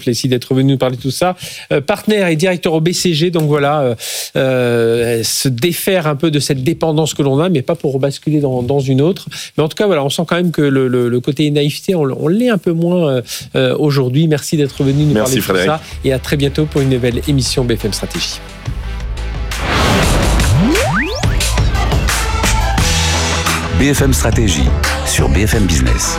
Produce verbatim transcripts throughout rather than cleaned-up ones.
Plessis, d'être venu nous parler de tout ça. Euh, partenaire et directeur au B C G, donc voilà, euh, euh, se défaire un peu de cette dépendance que l'on a, mais pas pour basculer dans, dans une autre. Mais en tout cas, voilà, on sent quand même que le, le, le côté naïveté, on, on l'est un peu moins euh, aujourd'hui. Merci d'être venu nous Merci, parler de Frédéric. tout ça. Et à très bientôt pour une nouvelle émission B F M Stratégie. B F M Stratégie sur B F M Business.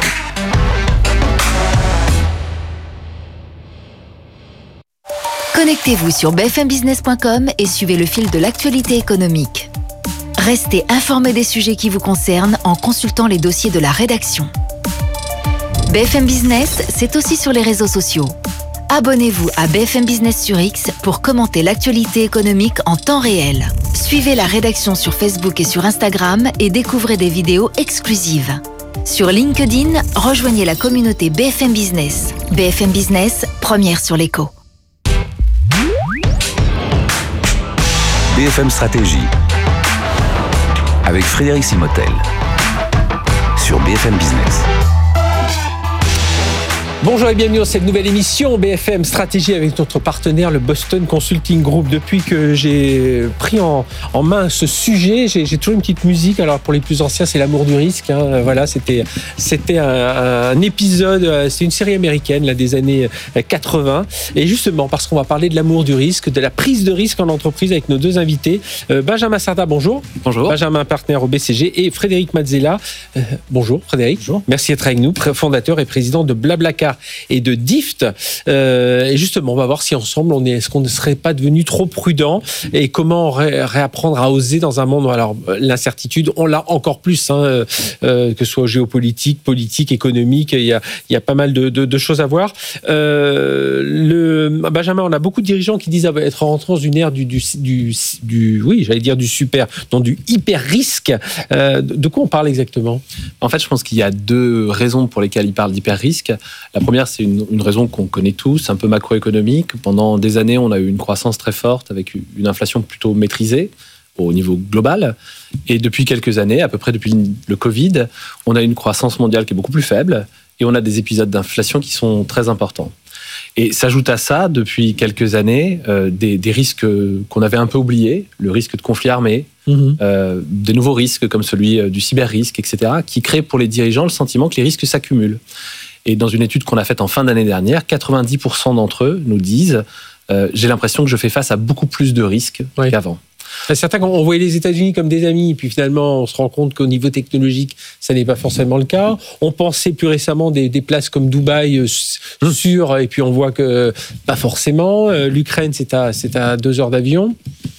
Connectez-vous sur b f m business point com et suivez le fil de l'actualité économique. Restez informés des sujets qui vous concernent en consultant les dossiers de la rédaction. B F M Business, c'est aussi sur les réseaux sociaux. Abonnez-vous à B F M Business sur X pour commenter l'actualité économique en temps réel. Suivez la rédaction sur Facebook et sur Instagram et découvrez des vidéos exclusives. Sur LinkedIn, rejoignez la communauté B F M Business. B F M Business, première sur l'écho. B F M Stratégie avec Frédéric Simotel sur B F M Business. Bonjour et bienvenue dans cette nouvelle émission B F M Stratégie avec notre partenaire, le Boston Consulting Group. Depuis que j'ai pris en, en main ce sujet, j'ai, j'ai toujours une petite musique. Alors pour les plus anciens, c'est l'amour du risque. Hein. Voilà, c'était, c'était un, un épisode, c'est une série américaine là, des années quatre-vingts. Et justement, parce qu'on va parler de l'amour du risque, de la prise de risque en entreprise avec nos deux invités. Euh, Benjamin Sarda, bonjour. Bonjour. Benjamin, partenaire au B C G. Et Frédéric Mazzella. Euh, bonjour Frédéric. Bonjour. Merci d'être avec nous, fondateur et président de Blablacar et de Dift. Euh, et justement, on va voir si ensemble, on est, est-ce qu'on ne serait pas devenu trop prudent et comment ré, réapprendre à oser dans un monde. Alors, l'incertitude, on l'a encore plus, hein, euh, que ce soit géopolitique, politique, économique. Il y a, il y a pas mal de, de, de choses à voir. Euh, le, Benjamin, on a beaucoup de dirigeants qui disent être rentrés dans une ère du, du, du, du, oui, j'allais dire du super, non, du hyper risque. Euh, de quoi on parle exactement ? En fait, je pense qu'il y a deux raisons pour lesquelles il parle d'hyper risque. La première, c'est une, une raison qu'on connaît tous, un peu macroéconomique. Pendant des années, on a eu une croissance très forte avec une inflation plutôt maîtrisée au niveau global. Et depuis quelques années, à peu près depuis le Covid, on a une croissance mondiale qui est beaucoup plus faible et on a des épisodes d'inflation qui sont très importants. Et s'ajoute à ça, depuis quelques années, euh, des, des risques qu'on avait un peu oubliés, le risque de conflit armé, mmh. euh, des nouveaux risques comme celui du cyber-risque, et cetera, qui créent pour les dirigeants le sentiment que les risques s'accumulent. Et dans une étude qu'on a faite en fin d'année dernière, quatre-vingt-dix pour cent d'entre eux nous disent euh, « j'ai l'impression que je fais face à beaucoup plus de risques oui. qu'avant ». Certains, on voyait les États-Unis comme des amis, puis finalement, on se rend compte qu'au niveau technologique, ça n'est pas forcément le cas. On pensait plus récemment des, des places comme Dubaï euh, sûres, et puis on voit que pas forcément. Euh, L'Ukraine, c'est à, c'est à deux heures d'avion.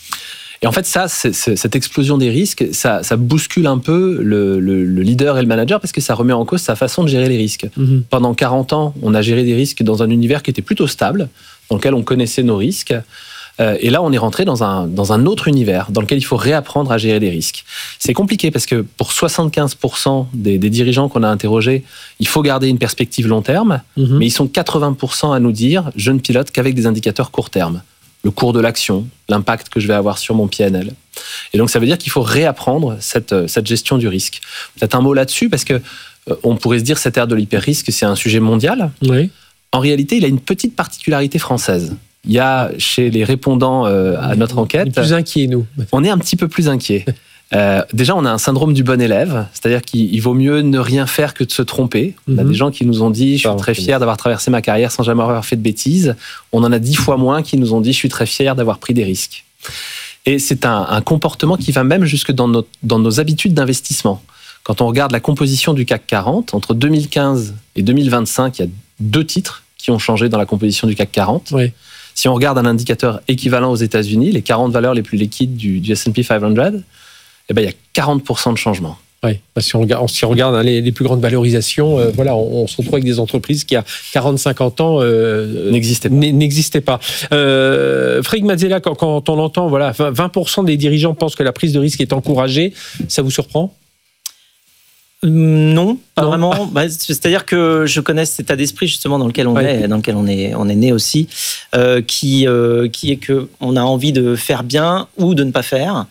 Et en fait, ça, c'est, c'est, cette explosion des risques, ça, ça bouscule un peu le, le, le leader et le manager parce que ça remet en cause sa façon de gérer les risques. Mmh. Pendant quarante ans, on a géré des risques dans un univers qui était plutôt stable, dans lequel on connaissait nos risques. Euh, et là, on est rentré dans un, dans un autre univers dans lequel il faut réapprendre à gérer des risques. C'est compliqué parce que pour soixante-quinze pour cent des, des dirigeants qu'on a interrogés, il faut garder une perspective long terme, mmh. mais ils sont quatre-vingts pour cent à nous dire « je ne pilote qu'avec des indicateurs court terme ». Le cours de l'action, l'impact que je vais avoir sur mon P and L. Et donc, ça veut dire qu'il faut réapprendre cette, cette gestion du risque. Peut-être un mot là-dessus, parce que euh, on pourrait se dire que cette ère de l'hyper-risque, c'est un sujet mondial. Oui. En réalité, il a une petite particularité française. Il y a, chez les répondants euh, à notre enquête... On est plus inquiets, nous. On est un petit peu plus inquiets. Euh, déjà, on a un syndrome du bon élève, c'est-à-dire qu'il vaut mieux ne rien faire que de se tromper. On a mm-hmm. des gens qui nous ont dit « je suis très fier d'avoir traversé ma carrière sans jamais avoir fait de bêtises ». On en a dix fois moins qui nous ont dit « je suis très fier d'avoir pris des risques ». Et c'est un, un comportement qui va même jusque dans nos, dans nos habitudes d'investissement. Quand on regarde la composition du C A C quarante, entre deux mille quinze et deux mille vingt-cinq, il y a deux titres qui ont changé dans la composition du C A C quarante. Oui. Si on regarde un indicateur équivalent aux États-Unis, les quarante valeurs les plus liquides du, du S and P cinq cents, eh ben, il y a quarante pour cent de changement. Oui, si on regarde, si on regarde hein, les, les plus grandes valorisations, euh, voilà, on, on se retrouve avec des entreprises qui, à quarante à cinquante ans, euh, n'existaient pas. N'existaient pas. Euh, Frédéric Mazzella, quand, quand on entend, voilà, vingt pour cent des dirigeants pensent que la prise de risque est encouragée, ça vous surprend ? Non, pas non. vraiment. Bah, c'est-à-dire que je connais cet état d'esprit justement dans lequel on ouais. est, dans lequel on est, on est né aussi, euh, qui, euh, qui est que on a envie de faire bien ou de ne pas faire.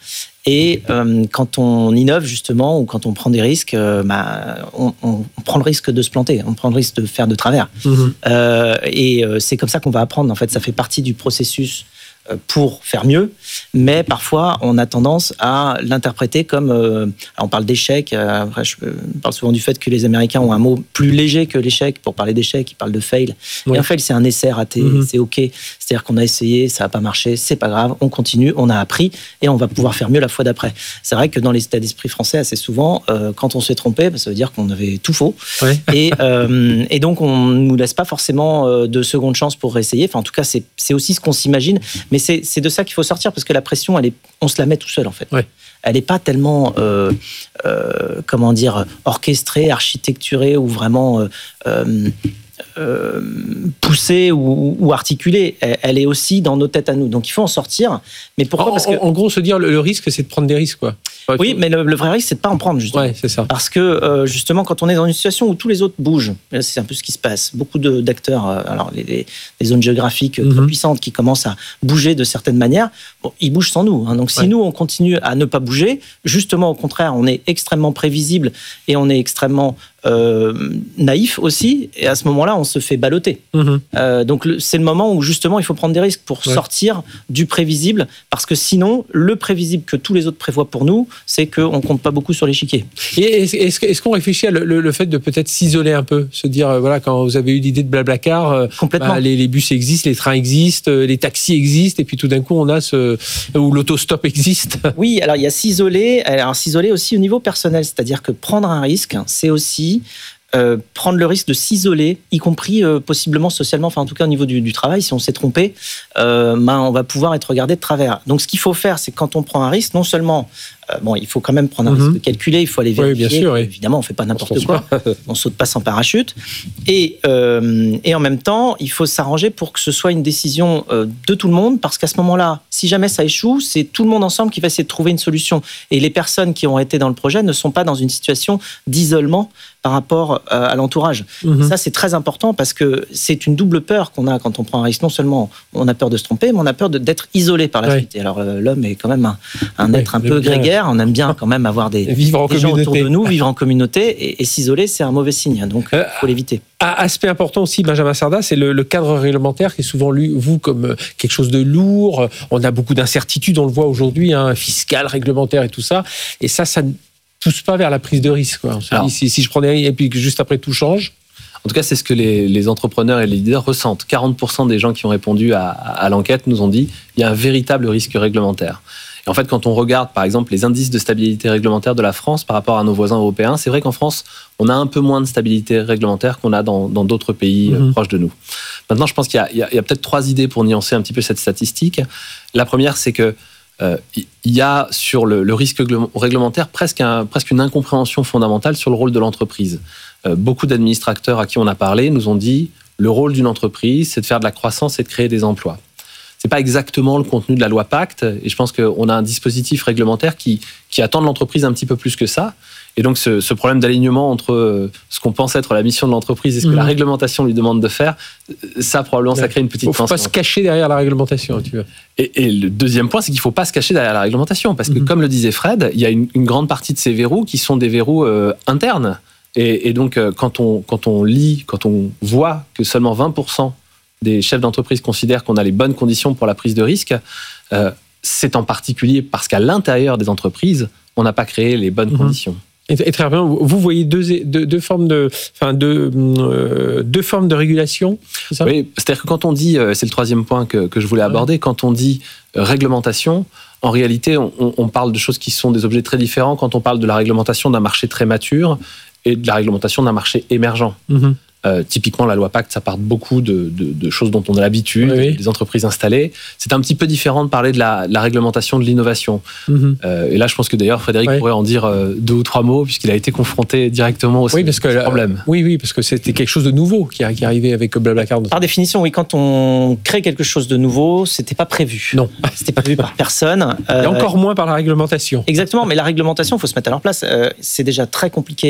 Et euh, quand on innove justement ou quand on prend des risques, euh, bah, on, on, on prend le risque de se planter, on prend le risque de faire de travers. Mmh. Euh, et euh, c'est comme ça qu'on va apprendre. En fait, ça fait partie du processus pour faire mieux, mais parfois on a tendance à l'interpréter comme euh, on parle d'échec, euh, après je parle souvent du fait que les Américains ont un mot plus léger que l'échec pour parler d'échec, ils parlent de fail. Oui. Et un fail, c'est un essai raté, mm-hmm. c'est ok, c'est-à-dire qu'on a essayé, ça n'a pas marché, c'est pas grave, on continue, on a appris et on va pouvoir faire mieux la fois d'après. C'est vrai que dans les états d'esprit français, assez souvent, euh, quand on se fait tromper, bah, ça veut dire qu'on avait tout faux. Oui. et, euh, et donc on nous laisse pas forcément euh, de seconde chance pour réessayer, enfin en tout cas c'est, c'est aussi ce qu'on s'imagine, mais c'est, c'est de ça qu'il faut sortir parce que la pression, elle est, on se la met tout seul en fait. Ouais. Elle n'est pas tellement, euh, euh, comment dire, orchestrée, architecturée ou vraiment euh, euh, euh, poussée ou, ou articulée. Elle, elle est aussi dans nos têtes à nous. Donc il faut en sortir. Mais pourquoi ? En, parce que, en gros, se dire le, le risque, c'est de prendre des risques, quoi. Oui, mais le, le vrai risque, c'est de ne pas en prendre, justement. Ouais, c'est ça. Parce que, euh, justement, quand on est dans une situation où tous les autres bougent, c'est un peu ce qui se passe. Beaucoup de, d'acteurs, euh, alors les, les, les zones géographiques mm-hmm. très puissantes qui commencent à bouger de certaines manières, bon, ils bougent sans nous. Hein. Donc, si ouais. nous, on continue à ne pas bouger, justement, au contraire, on est extrêmement prévisible et on est extrêmement euh, naïf aussi. Et à ce moment-là, on se fait balloter. Mm-hmm. Euh, donc, le, c'est le moment où, justement, il faut prendre des risques pour ouais. sortir du prévisible. Parce que sinon, le prévisible que tous les autres prévoient pour nous, c'est qu'on ne compte pas beaucoup sur l'échiquier. Et est-ce, est-ce qu'on réfléchit à le, le, le fait de peut-être s'isoler un peu, se dire, euh, voilà, quand vous avez eu l'idée de Blablacar, euh, complètement. Bah, les, les bus existent, les trains existent, euh, les taxis existent, et puis tout d'un coup, on a ce... où l'autostop existe. Oui, alors il y a s'isoler, alors s'isoler aussi au niveau personnel, c'est-à-dire que prendre un risque, c'est aussi... Euh, prendre le risque de s'isoler, y compris euh, possiblement socialement, enfin en tout cas au niveau du, du travail, si on s'est trompé, euh, ben, on va pouvoir être regardé de travers. Donc ce qu'il faut faire, c'est quand on prend un risque, non seulement euh, bon, il faut quand même prendre un mm-hmm. risque calculé, il faut aller vérifier. Oui, bien sûr, oui. Évidemment, on ne fait pas n'importe quoi, on ne saute pas sans parachute. Et, euh, et en même temps, il faut s'arranger pour que ce soit une décision euh, de tout le monde, parce qu'à ce moment-là, si jamais ça échoue, c'est tout le monde ensemble qui va essayer de trouver une solution. Et les personnes qui ont été dans le projet ne sont pas dans une situation d'isolement par rapport à l'entourage. Mmh. Ça, c'est très important parce que c'est une double peur qu'on a quand on prend un risque. Non seulement on a peur de se tromper, mais on a peur de, d'être isolé par la oui. suite. Et alors, euh, l'homme est quand même un, un oui, être un peu grégaire. On aime bien quand même avoir des, des gens autour de nous, vivre en communauté. Et, et s'isoler, c'est un mauvais signe. Donc, il euh, faut l'éviter. Aspect important aussi, Benjamin Sarda, c'est le, le cadre réglementaire qui est souvent lu, vous, comme quelque chose de lourd. On a beaucoup d'incertitudes, on le voit aujourd'hui, hein, fiscal, réglementaire et tout ça. Et ça, ça pousse pas vers la prise de risque, quoi. On se Alors, dit, si, si je prenais et puis que juste après tout change. En tout cas, c'est ce que les, les entrepreneurs et les leaders ressentent. quarante pour cent des gens qui ont répondu à, à l'enquête nous ont dit il y a un véritable risque réglementaire. Et en fait, quand on regarde, par exemple, les indices de stabilité réglementaire de la France par rapport à nos voisins européens, c'est vrai qu'en France, on a un peu moins de stabilité réglementaire qu'on a dans, dans d'autres pays mmh. proches de nous. Maintenant, je pense qu'il y a, il y a, il y a peut-être trois idées pour nuancer un petit peu cette statistique. La première, c'est que Euh, il y a sur le, le risque réglementaire presque, un, presque une incompréhension fondamentale sur le rôle de l'entreprise. Euh, beaucoup d'administrateurs à qui on a parlé nous ont dit le rôle d'une entreprise, c'est de faire de la croissance et de créer des emplois. C'est pas exactement le contenu de la loi Pacte, et je pense qu'on a un dispositif réglementaire qui, qui attend de l'entreprise un petit peu plus que ça. Et donc, ce, ce problème d'alignement entre ce qu'on pense être la mission de l'entreprise et ce que mmh. la réglementation lui demande de faire, ça, probablement, ça crée une petite tension. Il ne faut pas se cacher derrière la réglementation, tu veux. Et, et le deuxième point, c'est qu'il ne faut pas se cacher derrière la réglementation. Parce que, mmh. comme le disait Fred, il y a une, une grande partie de ces verrous qui sont des verrous euh, internes. Et, et donc, euh, quand, on, quand on lit, quand on voit que seulement vingt pour cent des chefs d'entreprise considèrent qu'on a les bonnes conditions pour la prise de risque, euh, c'est en particulier parce qu'à l'intérieur des entreprises, on n'a pas créé les bonnes mmh. conditions. Et très bien, vous voyez deux, deux, deux formes de, enfin deux, euh, deux formes de régulation, c'est ça ? Oui, c'est-à-dire que quand on dit, c'est le troisième point que, que je voulais aborder, ouais. quand on dit réglementation, en réalité, on, on parle de choses qui sont des objets très différents quand on parle de la réglementation d'un marché très mature et de la réglementation d'un marché émergent. Mm-hmm. Euh, typiquement, la loi Pacte, ça part beaucoup de, de, de choses dont on a l'habitude, oui, oui. des entreprises installées. C'est un petit peu différent de parler de la, de la réglementation de l'innovation. Mm-hmm. Euh, et là, je pense que d'ailleurs, Frédéric oui. pourrait en dire euh, deux ou trois mots, puisqu'il a été confronté directement au oui, parce que, problème. Oui, oui, parce que c'était quelque chose de nouveau qui, qui arrivait avec Blablacar. Par définition, oui, quand on crée quelque chose de nouveau, c'était pas prévu. Non. C'était pas prévu par personne. Et encore moins par la réglementation. Exactement, mais la réglementation, il faut se mettre à leur place. Euh, c'est déjà très compliqué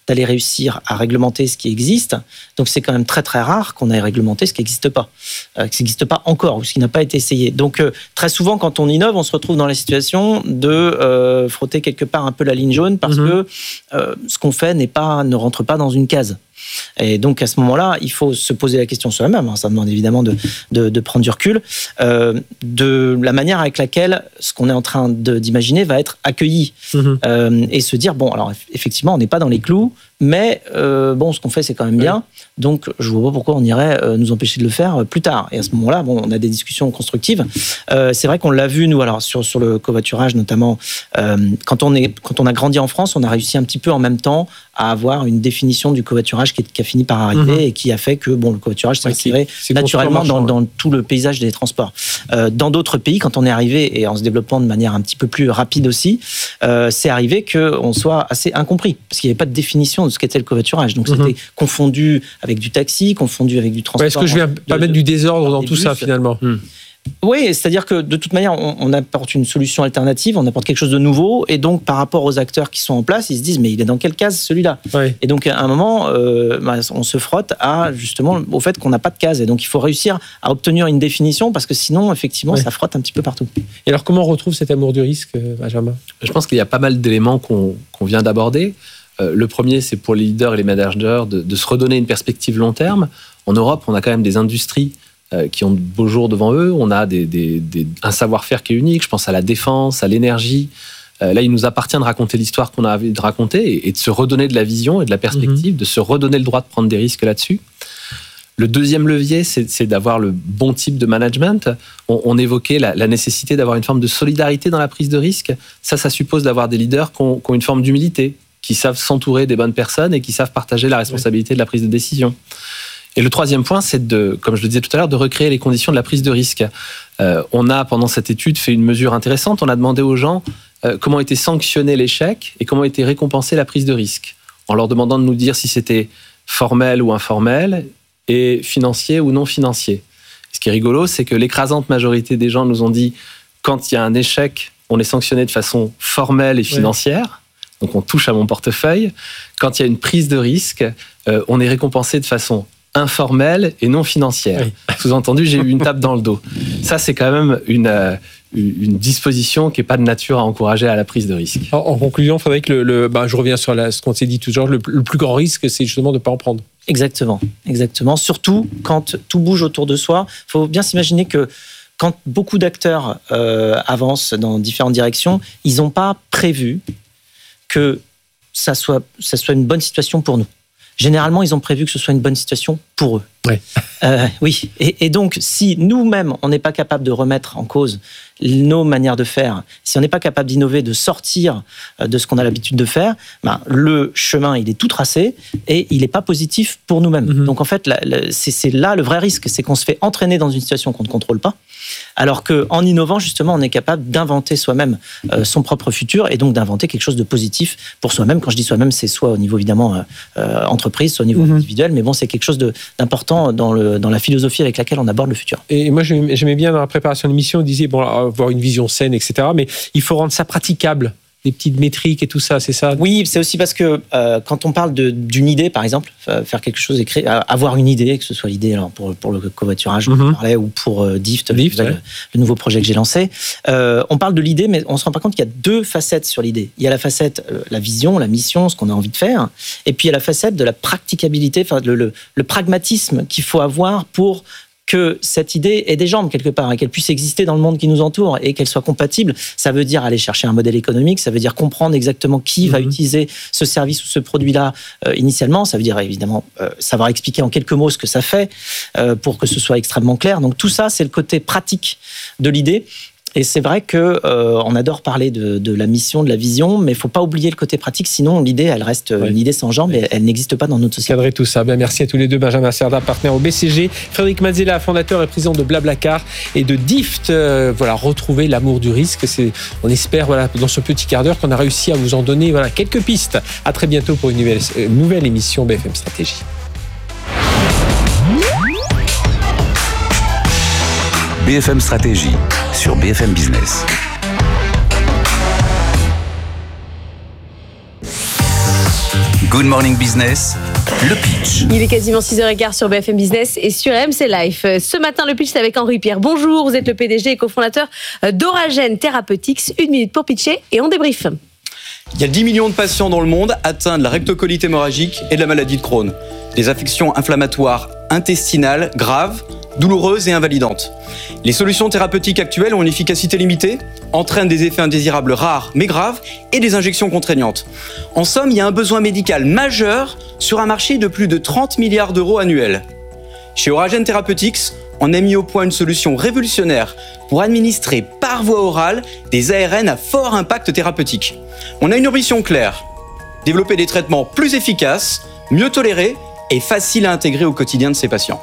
d'aller réussir à réglementer ce qui existe. Donc c'est quand même très très rare qu'on aille réglementer ce qui n'existe pas, euh, ce qui n'existe pas encore ou ce qui n'a pas été essayé. Donc euh, très souvent quand on innove, on se retrouve dans la situation de euh, frotter quelque part un peu la ligne jaune parce mmh. que euh, ce qu'on fait n'est pas, ne rentre pas dans une case. Et donc à ce moment-là, il faut se poser la question soi-même. Hein, ça demande évidemment de, de, de prendre du recul, euh, de la manière avec laquelle ce qu'on est en train de, d'imaginer va être accueilli mmh. euh, et se dire bon, alors effectivement, on n'est pas dans les clous, mais euh, bon, ce qu'on fait, c'est quand même bien. Oui. Donc, je ne vois pas pourquoi on irait euh, nous empêcher de le faire plus tard. Et à ce moment-là, bon, on a des discussions constructives. Euh, c'est vrai qu'on l'a vu nous, alors sur sur le covoiturage notamment. Euh, quand on est quand on a grandi en France, on a réussi un petit peu en même temps à avoir une définition du covoiturage qui, qui a fini par arriver mmh. et qui a fait que bon, le covoiturage s'est inséré naturellement dans, dans tout le paysage des transports. Euh, dans d'autres pays, quand on est arrivé et en se développant de manière un petit peu plus rapide aussi, euh, c'est arrivé qu'on soit assez incompris parce qu'il n'y avait pas de définition de ce qu'était le covoiturage. Donc, mmh. c'était confondu avec du taxi, confondu avec du transport. Ouais, est-ce que je viens de, pas mettre du désordre dans tout bus. Ça finalement mmh. Oui, c'est-à-dire que de toute manière, on, on apporte une solution alternative, on apporte quelque chose de nouveau, et donc par rapport aux acteurs qui sont en place, ils se disent mais il est dans quelle case celui-là ? Oui. Et donc à un moment, euh, bah, on se frotte à justement au fait qu'on n'a pas de case, et donc il faut réussir à obtenir une définition parce que sinon effectivement oui. ça frotte un petit peu partout. Et alors comment on retrouve cet amour du risque, Benjamin ? Je pense qu'il y a pas mal d'éléments qu'on, qu'on vient d'aborder. Euh, le premier, c'est pour les leaders et les managers de, de se redonner une perspective long terme. En Europe, on a quand même des industries qui ont de beaux jours devant eux. On a des, des, des, un savoir-faire qui est unique. Je pense à la défense, à l'énergie. Euh, là, il nous appartient de raconter l'histoire qu'on a envie de raconter et, et de se redonner de la vision et de la perspective, mmh. de se redonner le droit de prendre des risques là-dessus. Le deuxième levier, c'est, c'est d'avoir le bon type de management. On, on évoquait la, la nécessité d'avoir une forme de solidarité dans la prise de risque. Ça, ça suppose d'avoir des leaders qui ont, qui ont une forme d'humilité, qui savent s'entourer des bonnes personnes et qui savent partager la responsabilité oui. de la prise de décision. Et le troisième point, c'est de, comme je le disais tout à l'heure, de recréer les conditions de la prise de risque. Euh, on a, pendant cette étude, fait une mesure intéressante. On a demandé aux gens euh, comment était sanctionné l'échec et comment était récompensée la prise de risque, en leur demandant de nous dire si c'était formel ou informel et financier ou non financier. Ce qui est rigolo, c'est que l'écrasante majorité des gens nous ont dit quand il y a un échec, on est sanctionné de façon formelle et financière. Oui. Donc on touche à mon portefeuille. Quand il y a une prise de risque, euh, on est récompensé de façon informelle et non financière. Oui. Sous-entendu, j'ai eu une tape dans le dos. Ça, c'est quand même une, euh, une disposition qui n'est pas de nature à encourager à la prise de risque. En, en conclusion, il faudrait que le, le bah, je reviens sur la, ce qu'on s'est dit tout à l'heure, le, le plus grand risque, c'est justement de ne pas en prendre. Exactement, exactement. Surtout quand tout bouge autour de soi. Il faut bien s'imaginer que quand beaucoup d'acteurs euh, avancent dans différentes directions, ils n'ont pas prévu que ça soit, ça soit une bonne situation pour nous. Généralement, ils ont prévu que ce soit une bonne situation pour eux. Oui. Euh, oui. Et, et donc, si nous-mêmes, on n'est pas capable de remettre en cause nos manières de faire, si on n'est pas capable d'innover, de sortir de ce qu'on a l'habitude de faire, ben, le chemin, il est tout tracé et il n'est pas positif pour nous-mêmes. Mm-hmm. Donc, en fait, la, la, c'est, c'est là le vrai risque, c'est qu'on se fait entraîner dans une situation qu'on ne contrôle pas, alors qu'en innovant, justement, on est capable d'inventer soi-même euh, son propre futur et donc d'inventer quelque chose de positif pour soi-même. Quand je dis soi-même, c'est soit au niveau, évidemment, euh, euh, entreprise, soit au niveau mm-hmm. individuel, mais bon, c'est quelque chose de, d'important dans, le, dans la philosophie avec laquelle on aborde le futur. Et moi, j'aimais bien dans la préparation de l'émission, on disait, bon, avoir une vision saine, et cetera, mais il faut rendre ça praticable. Des petites métriques et tout ça, c'est ça ? Oui, c'est aussi parce que euh, quand on parle de, d'une idée, par exemple, faire quelque chose, écrire, avoir une idée, que ce soit l'idée alors pour, pour le covoiturage, mm-hmm. on parlait, ou pour euh, Dift, Dift le, ouais. le nouveau projet que j'ai lancé, euh, on parle de l'idée, mais on ne se rend pas compte qu'il y a deux facettes sur l'idée. Il y a la facette, euh, la vision, la mission, ce qu'on a envie de faire, et puis il y a la facette de la practicabilité, enfin le, le, le pragmatisme qu'il faut avoir pour que cette idée ait des jambes quelque part et qu'elle puisse exister dans le monde qui nous entoure et qu'elle soit compatible. Ça veut dire aller chercher un modèle économique, ça veut dire comprendre exactement qui mmh. va utiliser ce service ou ce produit-là euh, initialement. Ça veut dire évidemment euh, savoir expliquer en quelques mots ce que ça fait euh, pour que ce soit extrêmement clair. Donc tout ça, c'est le côté pratique de l'idée. Et c'est vrai que euh, on adore parler de, de la mission, de la vision, mais il faut pas oublier le côté pratique. Sinon, l'idée, elle reste ouais. une idée sans jambes et elle n'existe pas dans notre société. Cadrer tout ça. Ben, merci à tous les deux. Benjamin Cerda, partenaire au B C G, Frédéric Mazzella, fondateur et président de Blablacar et de Dift. Euh, voilà, retrouver l'amour du risque. C'est, on espère, voilà, dans ce petit quart d'heure, qu'on a réussi à vous en donner, voilà, quelques pistes. À très bientôt pour une nouvelle, une nouvelle émission B F M Stratégie. B F M Stratégie sur B F M Business. Good Morning Business, le pitch. Il est quasiment six heures quinze sur B F M Business et sur R M C Life. Ce matin, le pitch, c'est avec Henri Pierre. Bonjour, vous êtes le P D G et cofondateur d'Oragen Therapeutics. Une minute pour pitcher et on débrief. Il y a dix millions de patients dans le monde atteints de la rectocolite hémorragique et de la maladie de Crohn. Des affections inflammatoires intestinales graves, douloureuses et invalidantes. Les solutions thérapeutiques actuelles ont une efficacité limitée, entraînent des effets indésirables rares mais graves et des injections contraignantes. En somme, il y a un besoin médical majeur sur un marché de plus de trente milliards d'euros annuels. Chez Oragen Therapeutics, on a mis au point une solution révolutionnaire pour administrer par voie orale des A R N à fort impact thérapeutique. On a une ambition claire, développer des traitements plus efficaces, mieux tolérés et faciles à intégrer au quotidien de ces patients.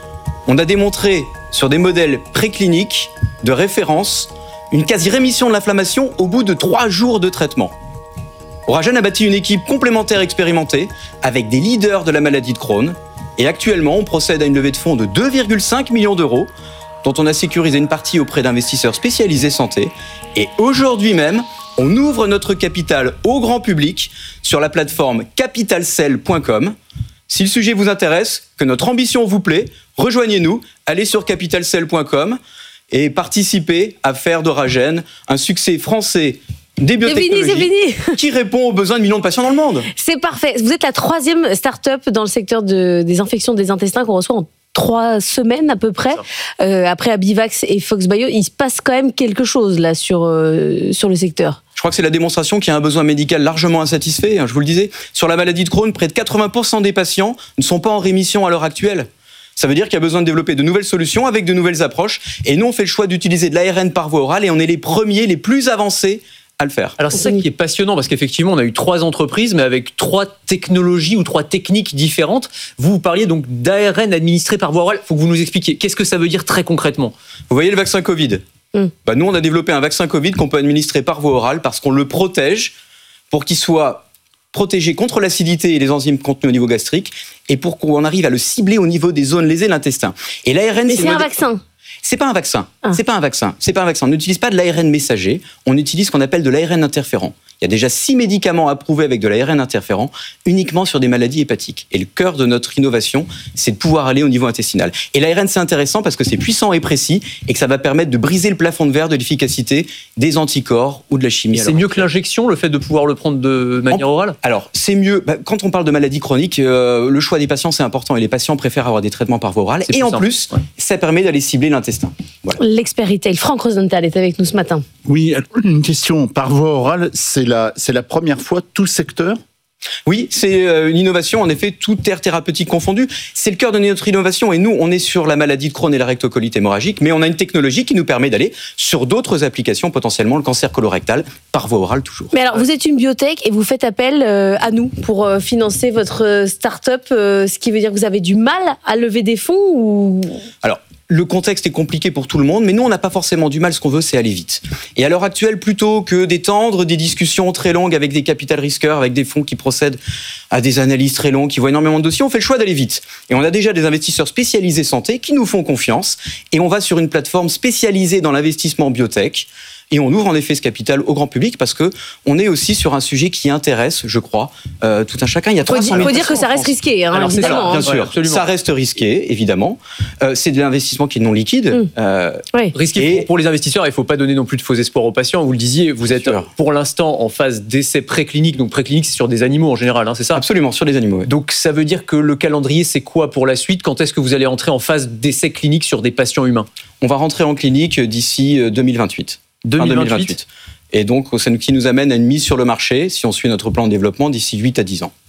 On a démontré sur des modèles précliniques de référence une quasi-rémission de l'inflammation au bout de trois jours de traitement. Oragen a bâti une équipe complémentaire expérimentée avec des leaders de la maladie de Crohn et actuellement on procède à une levée de fonds de deux virgule cinq millions d'euros dont on a sécurisé une partie auprès d'investisseurs spécialisés santé et aujourd'hui même on ouvre notre capital au grand public sur la plateforme capital cell point com. Si le sujet vous intéresse, que notre ambition vous plaît, rejoignez-nous, allez sur capital cell point com et participez à faire d'Oragen un succès français des biotechnologies c'est fini, c'est fini. qui répond aux besoins de millions de patients dans le monde. C'est parfait. Vous êtes la troisième start-up dans le secteur de, des infections des intestins qu'on reçoit en trois semaines à peu près. Euh, après Abivax et Fox Bio, il se passe quand même quelque chose là sur, euh, sur le secteur. Je crois que c'est la démonstration qu'il y a un besoin médical largement insatisfait. Je vous le disais, sur la maladie de Crohn, près de quatre-vingts pour cent des patients ne sont pas en rémission à l'heure actuelle. Ça veut dire qu'il y a besoin de développer de nouvelles solutions avec de nouvelles approches. Et nous, on fait le choix d'utiliser de l'A R N par voie orale et on est les premiers, les plus avancés à le faire. Alors c'est ça qui est passionnant parce qu'effectivement on a eu trois entreprises mais avec trois technologies ou trois techniques différentes. Vous, vous parliez donc d'A R N administré par voie orale. Il faut que vous nous expliquiez qu'est-ce que ça veut dire très concrètement. Vous voyez le vaccin Covid. Mm. Bah, nous on a développé un vaccin Covid qu'on peut administrer par voie orale parce qu'on le protège pour qu'il soit protégé contre l'acidité et les enzymes contenues au niveau gastrique et pour qu'on arrive à le cibler au niveau des zones lésées de l'intestin. Et l'A R N mais c'est, c'est un modèle... vaccin. C'est pas un vaccin. Ah. C'est pas un vaccin. C'est pas un vaccin. On n'utilise pas de l'A R N messager. On utilise ce qu'on appelle de l'A R N interférent. Il y a déjà six médicaments approuvés avec de l'A R N interférent uniquement sur des maladies hépatiques. Et le cœur de notre innovation, c'est de pouvoir aller au niveau intestinal. Et l'A R N, c'est intéressant parce que c'est puissant et précis et que ça va permettre de briser le plafond de verre de l'efficacité des anticorps ou de la chimie. C'est mieux que l'injection, le fait de pouvoir le prendre de manière orale ? Alors, c'est mieux. Bah, quand on parle de maladies chroniques, euh, le choix des patients, c'est important. Et les patients préfèrent avoir des traitements par voie orale. C'est et en simple. plus, ouais. ça permet d'aller cibler l'intestin. Voilà. L'expert retail, Franck Rosenthal, est avec nous ce matin. Oui, une question. Par voie orale, c'est la, c'est la première fois tout secteur ? Oui, c'est une innovation, en effet, toute aire thérapeutique confondue. C'est le cœur de notre innovation et nous, on est sur la maladie de Crohn et la rectocolite hémorragique, mais on a une technologie qui nous permet d'aller sur d'autres applications, potentiellement le cancer colorectal, par voie orale toujours. Mais alors, vous êtes une biotech et vous faites appel à nous pour financer votre start-up, ce qui veut dire que vous avez du mal à lever des fonds ou... Alors, le contexte est compliqué pour tout le monde, mais nous, on n'a pas forcément du mal. Ce qu'on veut, c'est aller vite. Et à l'heure actuelle, plutôt que d'étendre des discussions très longues avec des capital risqueurs, avec des fonds qui procèdent à des analyses très longues, qui voient énormément de dossiers, on fait le choix d'aller vite. Et on a déjà des investisseurs spécialisés santé qui nous font confiance. Et on va sur une plateforme spécialisée dans l'investissement biotech. Et on ouvre en effet ce capital au grand public parce que on est aussi sur un sujet qui intéresse, je crois, euh, tout un chacun. Il y a trois cent mille. Il faut dire que ça reste risqué, hein, Alors, évidemment. C'est ça, bien sûr, ouais, ça reste risqué, évidemment. Euh, c'est de l'investissement qui est non liquide. Mmh. Euh, oui. Risqué et... pour, pour les investisseurs. Il ne faut pas donner non plus de faux espoirs aux patients. Vous le disiez, vous êtes sûr. Pour l'instant en phase d'essai préclinique. Donc préclinique, c'est sur des animaux en général, hein, c'est ça ? Absolument, sur des animaux. Ouais. Donc ça veut dire que le calendrier, c'est quoi pour la suite ? Quand est-ce que vous allez entrer en phase d'essai clinique sur des patients humains ? On va rentrer en clinique d'ici deux mille vingt-huit. deux mille vingt-huit. Et donc, c'est ce qui nous amène à une mise sur le marché, si on suit notre plan de développement, d'ici huit à dix ans.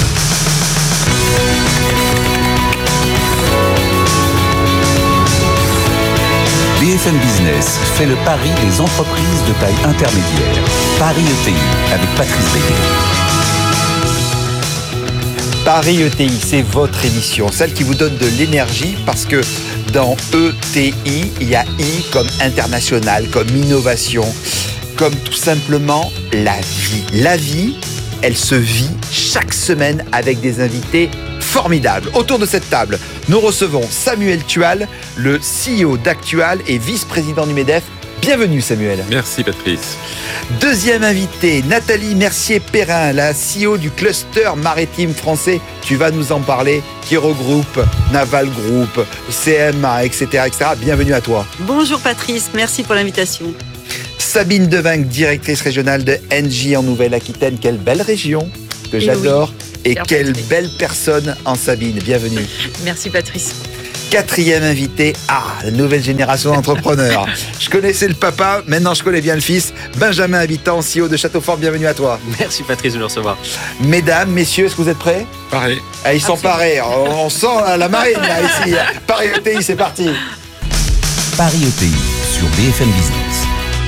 B F M Business fait le pari des entreprises de taille intermédiaire. Paris E T I avec Patrice Béguet. Paris E T I, c'est votre émission, celle qui vous donne de l'énergie parce que dans E T I, il y a I comme international, comme innovation, comme tout simplement la vie. La vie, elle se vit chaque semaine avec des invités formidables. Autour de cette table, nous recevons Samuel Tual, le C E O d'Actual et vice-président du MEDEF. Bienvenue Samuel. Merci Patrice. Deuxième invité, Nathalie Mercier-Perrin, la C E O du cluster maritime français. Tu vas nous en parler, qui regroupe Naval Group, C M A, et cetera, et cetera. Bienvenue à toi. Bonjour Patrice, merci pour l'invitation. Sabine Devinck, directrice régionale de Engie en Nouvelle-Aquitaine. Quelle belle région que Et j'adore. oui. Et Cher quelle Patrice. belle personne en Sabine. Bienvenue. Merci Patrice. Quatrième invité, ah, la nouvelle génération d'entrepreneurs. Je connaissais le papa, maintenant je connais bien le fils. Benjamin Habitant, C E O de Châteaufort, bienvenue à toi. Merci Patrice de me recevoir. Mesdames, messieurs, est-ce que vous êtes prêts? Pareil. Ah, ils sont parés, on, on sent la marine là, ici. Paris E T I, c'est parti. Paris E T I sur B F M Business.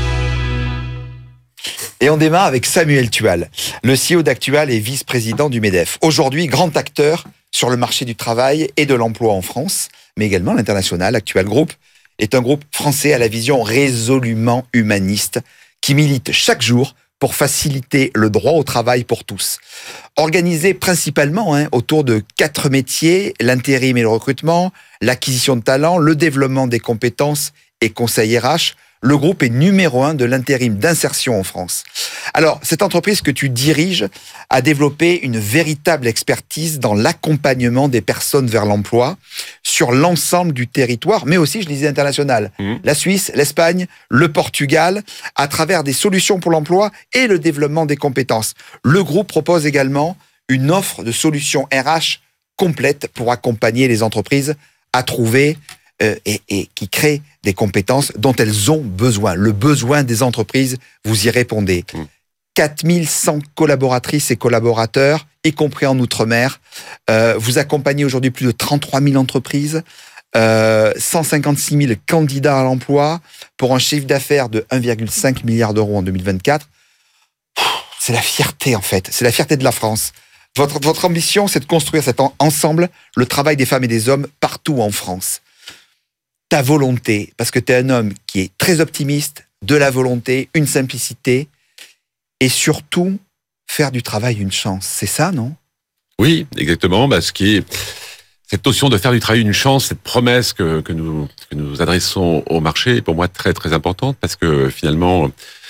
Et on démarre avec Samuel Tual, le C E O d'Actual et vice-président du MEDEF. Aujourd'hui, grand acteur sur le marché du travail et de l'emploi en France, mais également à l'international. Actual Group est un groupe français à la vision résolument humaniste qui milite chaque jour pour faciliter le droit au travail pour tous. Organisé principalement hein, autour de quatre métiers, l'intérim et le recrutement, l'acquisition de talents, le développement des compétences et conseil R H, le groupe est numéro un de l'intérim d'insertion en France. Alors, cette entreprise que tu diriges a développé une véritable expertise dans l'accompagnement des personnes vers l'emploi sur l'ensemble du territoire, mais aussi, je disais, international. Mmh. La Suisse, l'Espagne, le Portugal, à travers des solutions pour l'emploi et le développement des compétences. Le groupe propose également une offre de solutions R H complète pour accompagner les entreprises à trouver Euh, et, et qui créent des compétences dont elles ont besoin. Le besoin des entreprises, vous y répondez. Mmh. quatre mille cent collaboratrices et collaborateurs, y compris en Outre-mer. Euh, vous accompagnez aujourd'hui plus de trente-trois mille entreprises, euh, cent cinquante-six mille candidats à l'emploi pour un chiffre d'affaires de un virgule cinq milliard d'euros en deux mille vingt-quatre. C'est la fierté, en fait. C'est la fierté de la France. Votre, votre ambition, c'est de construire cet en, ensemble le travail des femmes et des hommes partout en France. Ta volonté, parce que tu es un homme qui est très optimiste, de la volonté, une simplicité, et surtout faire du travail une chance. C'est ça, non? Oui, exactement. Bah, ce qui est cette notion de faire du travail une chance, cette promesse que, que nous que nous adressons au marché est pour moi très très importante parce que finalement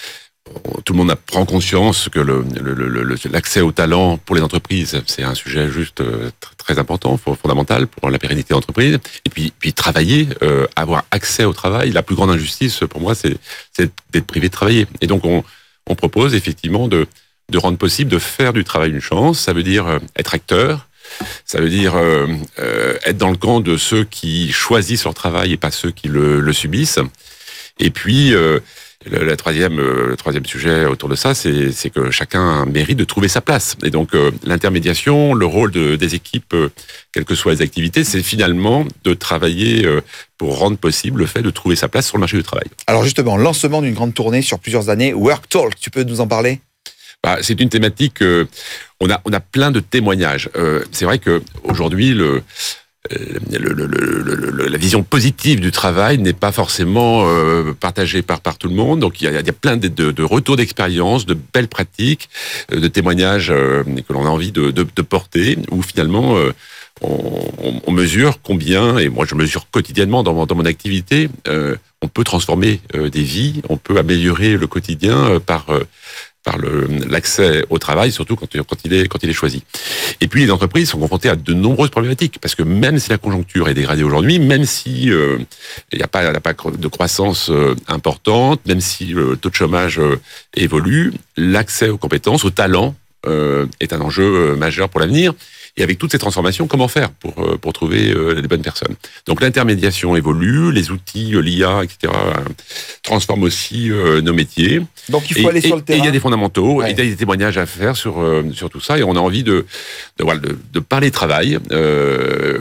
tout le monde prend conscience que le, le, le, l'accès au talent pour les entreprises, c'est un sujet juste très important, fondamental pour la pérennité de l'entreprise. Et puis, puis travailler, euh, avoir accès au travail, la plus grande injustice pour moi, c'est, c'est d'être privé de travailler. Et donc, on, on propose effectivement de, de rendre possible de faire du travail une chance. Ça veut dire être acteur. Ça veut dire euh, euh, être dans le camp de ceux qui choisissent leur travail et pas ceux qui le, le subissent. Et puis, euh, le, la troisième, euh, le troisième sujet autour de ça, c'est, c'est que chacun mérite de trouver sa place. Et donc, euh, l'intermédiation, le rôle de, des équipes, euh, quelles que soient les activités, c'est finalement de travailler euh, pour rendre possible le fait de trouver sa place sur le marché du travail. Alors justement, lancement d'une grande tournée sur plusieurs années, Work Talk, tu peux nous en parler ? Bah, c'est une thématique. Euh, on a on a plein de témoignages. Euh, c'est vrai que aujourd'hui le, le, le, le, le la vision positive du travail n'est pas forcément euh, partagée par par tout le monde. Donc il y a, il y a plein de, de, de retours d'expérience, de belles pratiques, de témoignages euh, que l'on a envie de, de, de porter. Où finalement euh, on, on, on mesure combien, et moi je mesure quotidiennement dans mon, dans mon activité, euh, on peut transformer euh, des vies, on peut améliorer le quotidien euh, par euh, par le, l'accès au travail, surtout quand, quand, il est, quand il est choisi. Et puis les entreprises sont confrontées à de nombreuses problématiques, parce que même si la conjoncture est dégradée aujourd'hui, même si euh, il n'y a pas, il n'y a pas de croissance euh, importante, même si le taux de chômage euh, évolue, l'accès aux compétences, aux talents euh, est un enjeu euh, majeur pour l'avenir. Et avec toutes ces transformations, comment faire pour pour trouver euh, les bonnes personnes? Donc l'intermédiation évolue, les outils, l'I A, et cetera transforment aussi euh, nos métiers. Donc il faut et, aller et, sur le terrain. Et il y a des fondamentaux, ouais. et il y a des témoignages à faire sur euh, sur tout ça, et on a envie de de, voilà, de, de parler travail, euh,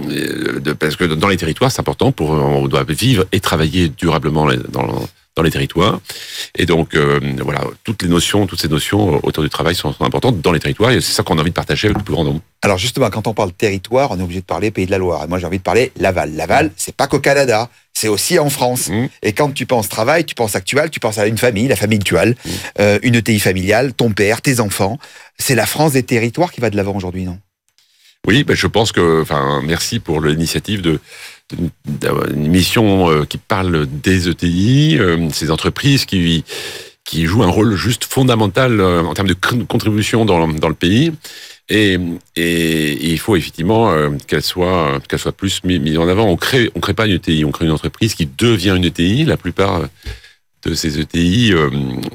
de, parce que dans les territoires, c'est important. Pour on doit vivre et travailler durablement dans dans les territoires. Et donc, euh, voilà, toutes les notions, toutes ces notions autour du travail sont, sont importantes dans les territoires, et c'est ça qu'on a envie de partager avec le plus grand nombre. Alors justement, quand on parle territoire, on est obligé de parler Pays de la Loire. Et moi, j'ai envie de parler Laval. Laval, mmh. c'est pas qu'au Canada, c'est aussi en France. Mmh. Et quand tu penses travail, tu penses Actual, tu penses à une famille, la famille Tual, mmh. euh, une E T I familiale, ton père, tes enfants. C'est la France des territoires qui va de l'avant aujourd'hui, non ? Oui, ben je pense que, enfin, merci pour l'initiative de une mission qui parle des E T I, ces entreprises qui, qui jouent un rôle juste fondamental en termes de contribution dans, dans le pays. Et, et, et il faut effectivement qu'elle soit, qu'elle soit plus mise en avant. On crée, on crée pas une E T I, on crée une entreprise qui devient une E T I. La plupart de ces E T I euh,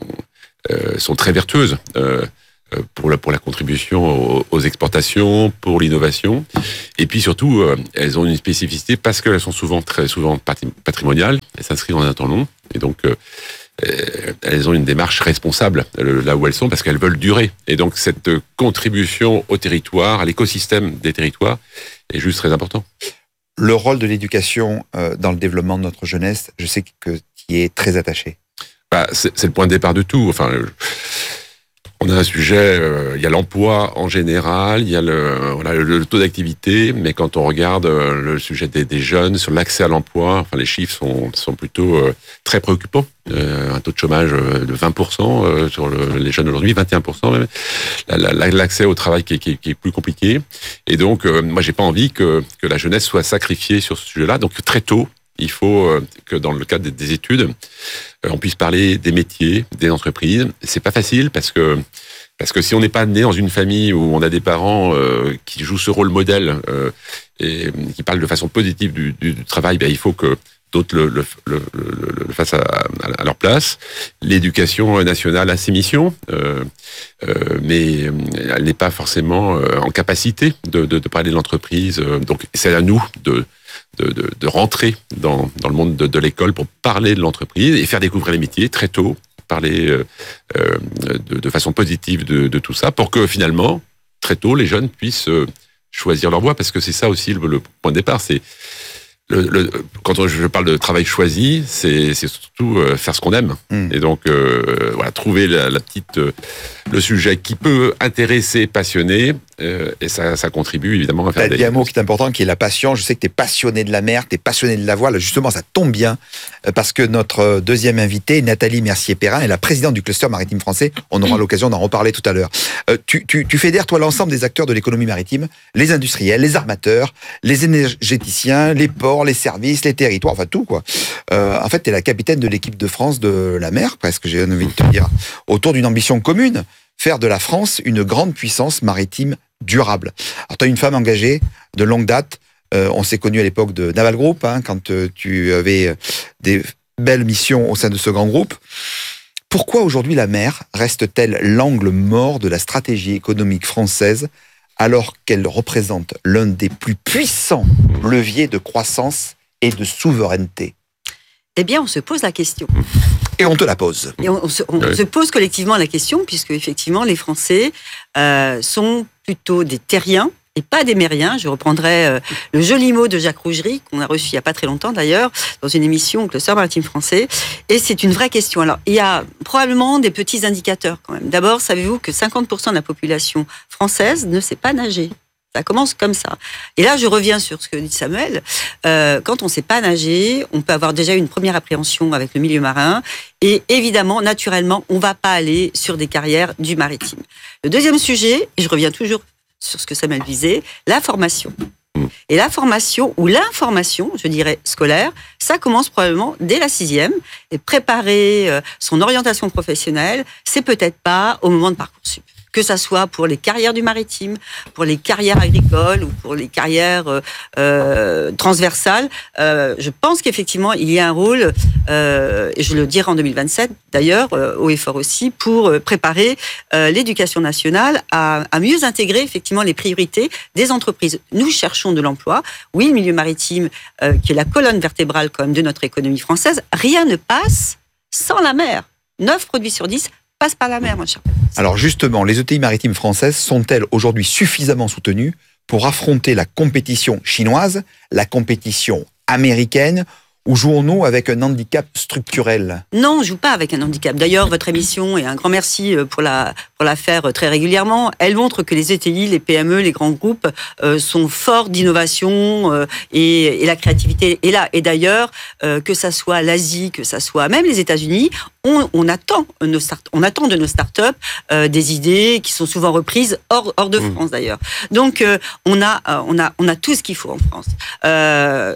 euh, sont très vertueuses. Euh, pour la, pour la contribution aux, aux exportations, pour l'innovation. Et puis surtout, euh, elles ont une spécificité parce qu'elles sont souvent, très souvent patrimoniales, elles s'inscrivent dans un temps long, et donc euh, elles ont une démarche responsable là où elles sont parce qu'elles veulent durer. Et donc cette contribution au territoire, à l'écosystème des territoires, est juste très important. Le rôle de l'éducation euh, dans le développement de notre jeunesse, je sais que tu y es très attaché. Bah, c'est, c'est le point de départ de tout. Enfin, euh, on a un sujet, euh, il y a l'emploi en général, il y a le, voilà, le, le taux d'activité, mais quand on regarde euh, le sujet des, des jeunes sur l'accès à l'emploi, enfin les chiffres sont, sont plutôt euh, très préoccupants. Euh, un taux de chômage de vingt pour cent euh, sur le, les jeunes aujourd'hui, vingt et un pour cent même. La, la, l'accès au travail qui est, qui est, qui est plus compliqué. Et donc, euh, moi, j'ai pas envie que, que la jeunesse soit sacrifiée sur ce sujet-là. Donc, très tôt, il faut euh, que dans le cadre des, des études, euh, on puisse parler des métiers, des entreprises. C'est pas facile parce que parce que si on n'est pas né dans une famille où on a des parents euh, qui jouent ce rôle modèle euh, et qui parlent de façon positive du, du, du travail, ben il faut que d'autres le, le, le, le, le fassent à, à leur place. L'éducation nationale a ses missions, euh, euh, mais elle n'est pas forcément en capacité de, de, de parler de l'entreprise. Donc c'est à nous de De, de, de rentrer dans, dans le monde de, de l'école pour parler de l'entreprise et faire découvrir les métiers très tôt, parler euh, de, de façon positive de, de tout ça, pour que finalement, très tôt, les jeunes puissent choisir leur voie, parce que c'est ça aussi le, le point de départ. C'est le, le, quand je parle de travail choisi, c'est, c'est surtout faire ce qu'on aime. Mmh. Et donc, euh, voilà, trouver la, la petite, le sujet qui peut intéresser, passionner, euh, et ça, ça contribue évidemment à faire des... Il y a un mot qui est important, qui est la passion. Je sais que tu es passionné de la mer, tu es passionné de la voile. Justement, ça tombe bien, parce que notre deuxième invitée, Nathalie Mercier-Perrin, est la présidente du cluster maritime français. On aura l'occasion d'en reparler tout à l'heure. Euh, tu, tu, tu fédères, toi, l'ensemble des acteurs de l'économie maritime, les industriels, les armateurs, les énergéticiens, les ports, les services, les territoires, enfin tout, quoi. Euh, en fait, tu es la capitaine de l'équipe de France de la mer, presque, j'ai envie de te dire, autour d'une ambition commune, faire de la France une grande puissance maritime durable. Alors, tu as une femme engagée de longue date. Euh, on s'est connus à l'époque de Naval Group, hein, quand euh, tu avais des belles missions au sein de ce grand groupe. Pourquoi aujourd'hui la mer reste-t-elle l'angle mort de la stratégie économique française, alors qu'elle représente l'un des plus puissants leviers de croissance et de souveraineté? Eh bien, on se pose la question. Et on te la pose. Et on, on, se, on oui. se pose collectivement la question, puisque effectivement, les Français euh, sont plutôt des terriens et pas des mériens. Je reprendrai euh, le joli mot de Jacques Rougerie, qu'on a reçu il n'y a pas très longtemps d'ailleurs, dans une émission au Cluster maritime français. Et c'est une vraie question. Alors, il y a probablement des petits indicateurs quand même. D'abord, savez-vous que cinquante pour cent de la population française ne sait pas nager? Ça commence comme ça. Et là, je reviens sur ce que dit Samuel. Euh, quand on ne sait pas nager, on peut avoir déjà une première appréhension avec le milieu marin. Et évidemment, naturellement, on ne va pas aller sur des carrières du maritime. Le deuxième sujet, et je reviens toujours sur ce que Samuel disait, la formation. Et la formation, ou l'information, je dirais scolaire, ça commence probablement dès la sixième. Et préparer son orientation professionnelle, c'est peut-être pas au moment de Parcoursup. Que ça soit pour les carrières du maritime, pour les carrières agricoles ou pour les carrières euh, transversales, euh, je pense qu'effectivement, il y a un rôle, euh, et je le dirai en deux mille vingt-sept d'ailleurs, euh, au effort aussi, pour préparer euh, l'éducation nationale à, à mieux intégrer effectivement les priorités des entreprises. Nous cherchons de l'emploi. Oui, le milieu maritime, euh, qui est la colonne vertébrale quand même de notre économie française, rien ne passe sans la mer. neuf produits sur dix passe par la mer, mon cher. Alors justement, les E T I maritimes françaises sont-elles aujourd'hui suffisamment soutenues pour affronter la compétition chinoise, la compétition américaine, ou jouons-nous avec un handicap structurel? Non, on ne joue pas avec un handicap. D'ailleurs, votre émission, et un grand merci pour la, pour la faire très régulièrement, elle montre que les E T I, les P M E, les grands groupes euh, sont forts d'innovation euh, et, et la créativité est là. Et d'ailleurs, euh, que ça soit l'Asie, que ça soit même les États-Unis, on, on, attend, nos start, on attend de nos startups euh, des idées qui sont souvent reprises hors, hors de France d'ailleurs. Donc, euh, on, a, euh, on, a, on a tout ce qu'il faut en France. Euh,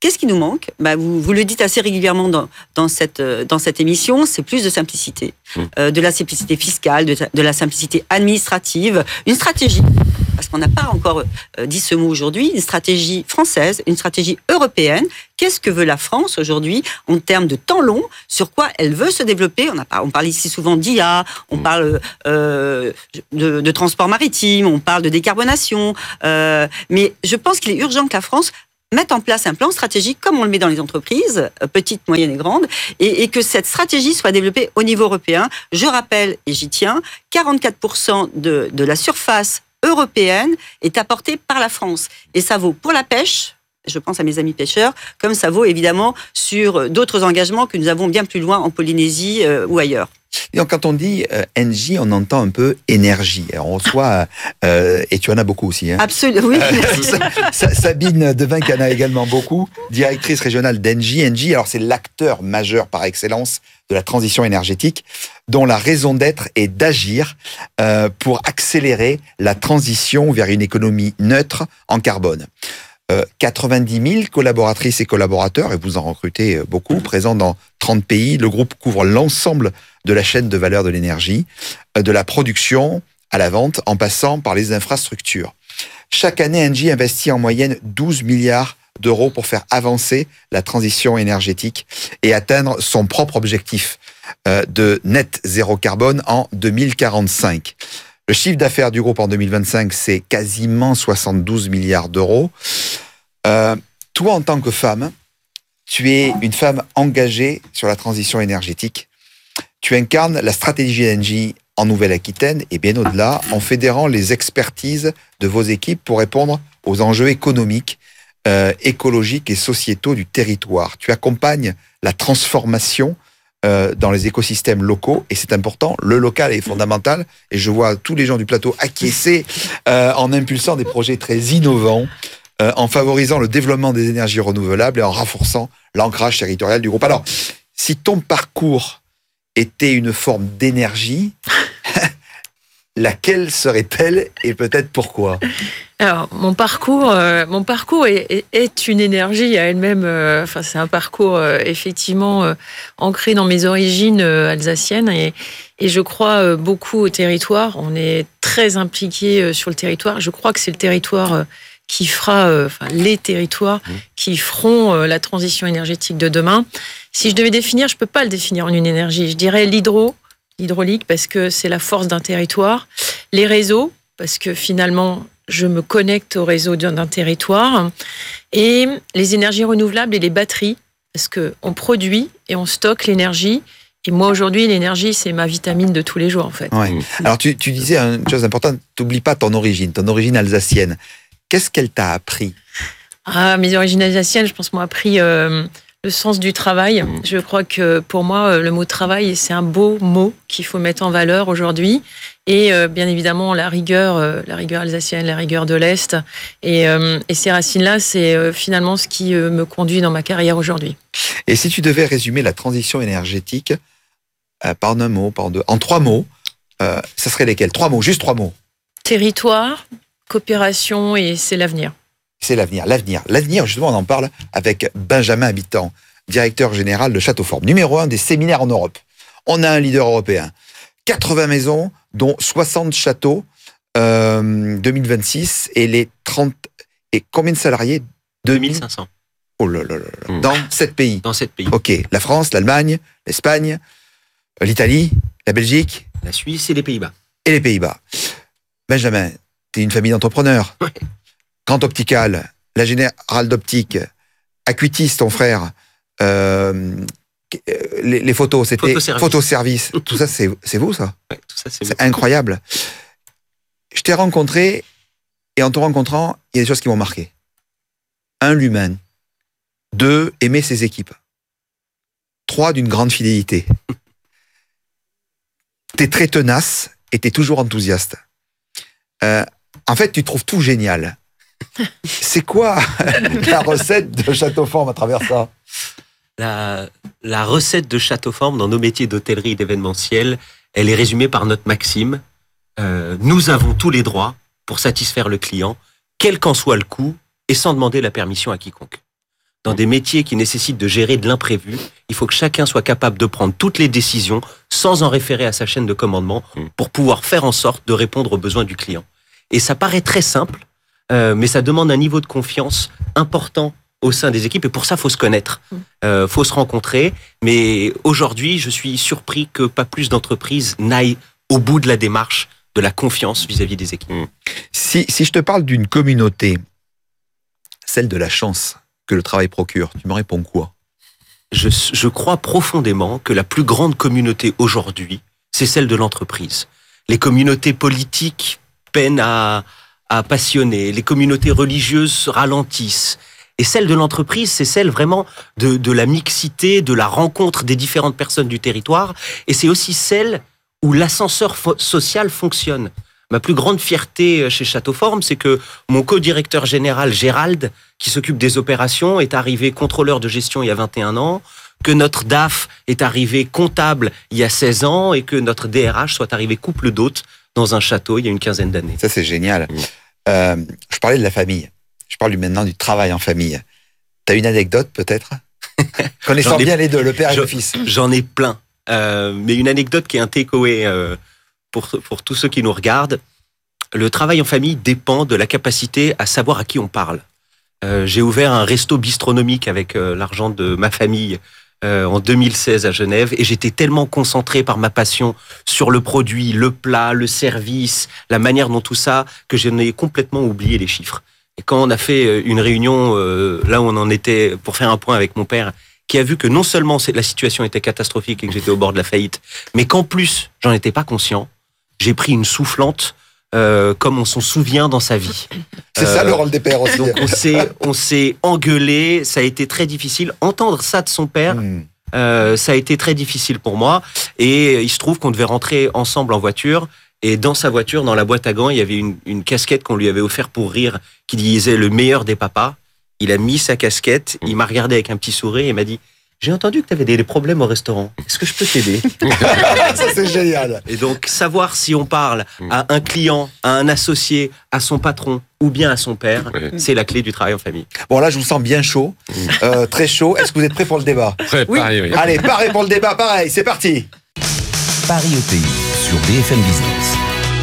qu'est-ce qui nous manque ? Bah, vous, vous le dites assez régulièrement dans, dans, cette, dans cette émission, c'est plus de simplicité. Mmh. Euh, de la simplicité fiscale, de, de la simplicité administrative, une stratégie. Parce qu'on n'a pas encore euh, dit ce mot aujourd'hui, une stratégie française, une stratégie européenne. Qu'est-ce que veut la France aujourd'hui en termes de temps long ? Sur quoi elle veut se développer ? On, a, on parle ici souvent d'I A, on parle euh, de, de transport maritime, on parle de décarbonation. Euh, mais je pense qu'il est urgent que la France mette en place un plan stratégique comme on le met dans les entreprises, petites, moyennes et grandes, et, et que cette stratégie soit développée au niveau européen. Je rappelle, et j'y tiens, quarante-quatre pour cent de, de la surface européenne est apportée par la France. Et ça vaut pour la pêche, je pense à mes amis pêcheurs, comme ça vaut évidemment sur d'autres engagements que nous avons bien plus loin en Polynésie euh, ou ailleurs. Et donc, quand on dit euh, N J, on entend un peu énergie. Alors, on reçoit, euh, et tu en as beaucoup aussi. Hein. Absolument, oui. Euh, Sabine Devin, qui en a également beaucoup, directrice régionale d'N J. N J, alors c'est l'acteur majeur par excellence de la transition énergétique, dont la raison d'être est d'agir euh, pour accélérer la transition vers une économie neutre en carbone. Euh, quatre-vingt-dix mille collaboratrices et collaborateurs, et vous en recrutez beaucoup, présents dans trente pays. Le groupe couvre l'ensemble de la chaîne de valeur de l'énergie, euh, de la production à la vente, en passant par les infrastructures. Chaque année, N J investit en moyenne douze milliards d'euros pour faire avancer la transition énergétique et atteindre son propre objectif euh, de net zéro carbone en deux mille quarante-cinq. Le chiffre d'affaires du groupe en deux mille vingt-cinq, c'est quasiment soixante-douze milliards d'euros. Euh, toi, en tant que femme, tu es une femme engagée sur la transition énergétique. Tu incarnes la stratégie N J en Nouvelle-Aquitaine et bien au-delà, en fédérant les expertises de vos équipes pour répondre aux enjeux économiques, euh, écologiques et sociétaux du territoire. Tu accompagnes la transformation euh, dans les écosystèmes locaux, et c'est important, le local est fondamental, et je vois tous les gens du plateau acquiescer euh, en impulsant des projets très innovants, euh, en favorisant le développement des énergies renouvelables et en renforçant l'ancrage territorial du groupe. Alors, si ton parcours était une forme d'énergie, laquelle serait-elle et peut-être pourquoi ? Alors, mon parcours, euh, mon parcours est, est, est une énergie à elle-même. Euh, enfin, c'est un parcours euh, effectivement euh, ancré dans mes origines euh, alsaciennes et, et je crois euh, beaucoup au territoire. On est très impliqué euh, sur le territoire. Je crois que c'est le territoire euh, qui fera, euh, enfin, les territoires mmh. qui feront euh, la transition énergétique de demain. Si je devais définir, je peux pas le définir en une énergie. Je dirais l'hydro, l'hydraulique, parce que c'est la force d'un territoire. Les réseaux, parce que finalement, je me connecte au réseau d'un territoire. Et les énergies renouvelables et les batteries, parce qu'on produit et on stocke l'énergie. Et moi, aujourd'hui, l'énergie, c'est ma vitamine de tous les jours, en fait. Ouais. Alors, tu, tu disais une chose importante, t'oublies pas ton origine, ton origine alsacienne. Qu'est-ce qu'elle t'a appris ? Ah, mes origines alsaciennes, je pense, m'ont appris euh, le sens du travail. Je crois que pour moi, le mot travail, c'est un beau mot qu'il faut mettre en valeur aujourd'hui. Et euh, bien évidemment, la rigueur, euh, la rigueur alsacienne, la rigueur de l'Est. Et, euh, et ces racines-là, c'est euh, finalement ce qui euh, me conduit dans ma carrière aujourd'hui. Et si tu devais résumer la transition énergétique euh, par un mot, par deux, en trois mots, euh, ça serait lesquels ? Trois mots, juste trois mots. Territoire, coopération et c'est l'avenir. C'est l'avenir, l'avenir. L'avenir, justement, on en parle avec Benjamin Habitant, directeur général de Châteauforme, numéro un des séminaires en Europe. On a un leader européen. quatre-vingts maisons, dont soixante châteaux, euh, deux mille vingt-six, et les trente... Et combien de salariés ? deux mille cinq cents. Oh là là là là. Mmh. Dans sept pays. Dans sept pays. Ok, la France, l'Allemagne, l'Espagne, l'Italie, la Belgique. La Suisse et les Pays-Bas. Et les Pays-Bas. Benjamin, t'es une famille d'entrepreneurs. Ouais. Grand Optical, la Générale d'Optique, Acuitis, ton frère, euh, les, les photos, c'était Photoservice. Photoservice. Tout ça, c'est, c'est vous, ça ? Ouais, tout ça, c'est, c'est incroyable. Je t'ai rencontré, et en te rencontrant, il y a des choses qui m'ont marqué. Un, l'humain. Deux, aimer ses équipes. Trois, d'une grande fidélité. T'es très tenace et t'es toujours enthousiaste. Euh, en fait, tu trouves tout génial. C'est quoi la recette de Châteauforme à travers ça ? La, la recette de Châteauforme dans nos métiers d'hôtellerie et d'événementiel, elle est résumée par notre maxime. Euh, nous avons tous les droits pour satisfaire le client, quel qu'en soit le coût, et sans demander la permission à quiconque. dans des métiers qui nécessitent de gérer de l'imprévu, il faut que chacun soit capable de prendre toutes les décisions sans en référer à sa chaîne de commandement pour pouvoir faire en sorte de répondre aux besoins du client. Et ça paraît très simple, euh, mais ça demande un niveau de confiance important au sein des équipes, et pour ça, il faut se connaître, il euh, faut se rencontrer. Mais aujourd'hui, je suis surpris que pas plus d'entreprises n'aillent au bout de la démarche de la confiance vis-à-vis des équipes. Si, si je te parle d'une communauté, celle de la chance que le travail procure, tu me réponds quoi ? je, je crois profondément que la plus grande communauté aujourd'hui, c'est celle de l'entreprise. Les communautés politiques peinent à, à passionner, les communautés religieuses ralentissent. Et celle de l'entreprise, c'est celle vraiment de, de la mixité, de la rencontre des différentes personnes du territoire. Et c'est aussi celle où l'ascenseur fo- social fonctionne. Ma plus grande fierté chez Château Forme, c'est que mon co-directeur général, Gérald, qui s'occupe des opérations, est arrivé contrôleur de gestion il y a vingt et un ans, que notre D A F est arrivé comptable il y a seize ans et que notre D R H soit arrivé couple d'hôtes dans un château il y a une quinzaine d'années. Ça, c'est génial. Mmh. Euh, je parlais de la famille. Je parle maintenant du travail en famille. T'as une anecdote peut-être ? Connaissant bien les deux, le père et le fils. J'en ai plein. Euh, mais une anecdote qui est un takeaway euh, pour, pour tous ceux qui nous regardent. Le travail en famille dépend de la capacité à savoir à qui on parle. Euh, j'ai ouvert un resto bistronomique avec euh, l'argent de ma famille euh, en deux mille seize à Genève, et j'étais tellement concentré par ma passion sur le produit, le plat, le service, la manière dont tout ça, que j'en ai complètement oublié les chiffres. Et quand on a fait une réunion, euh, là où on en était, pour faire un point avec mon père, qui a vu que non seulement la situation était catastrophique et que j'étais au bord de la faillite, mais qu'en plus, j'en étais pas conscient, j'ai pris une soufflante euh, comme on s'en souvient dans sa vie. C'est euh, ça le rôle des pères aussi. Donc on s'est, on s'est engueulé, ça a été très difficile. Entendre ça de son père, mmh. euh, ça a été très difficile pour moi. Et il se trouve qu'on devait rentrer ensemble en voiture. Et dans sa voiture, dans la boîte à gants, il y avait une, une casquette qu'on lui avait offerte pour rire, qui disait « Le meilleur des papas ». Il a mis sa casquette, il m'a regardé avec un petit sourire et m'a dit « J'ai entendu que tu avais des, des problèmes au restaurant. Est-ce que je peux t'aider ?» Ça, c'est génial. Et donc, savoir si on parle à un client, à un associé, à son patron ou bien à son père, oui. c'est la clé du travail en famille. Bon, là, je vous sens bien chaud, euh, très chaud. Est-ce que vous êtes prêts pour le débat ? Prêt, oui. pareil, oui. Allez, pareil pour le débat, pareil, c'est parti. Paris E T I sur B F M Business.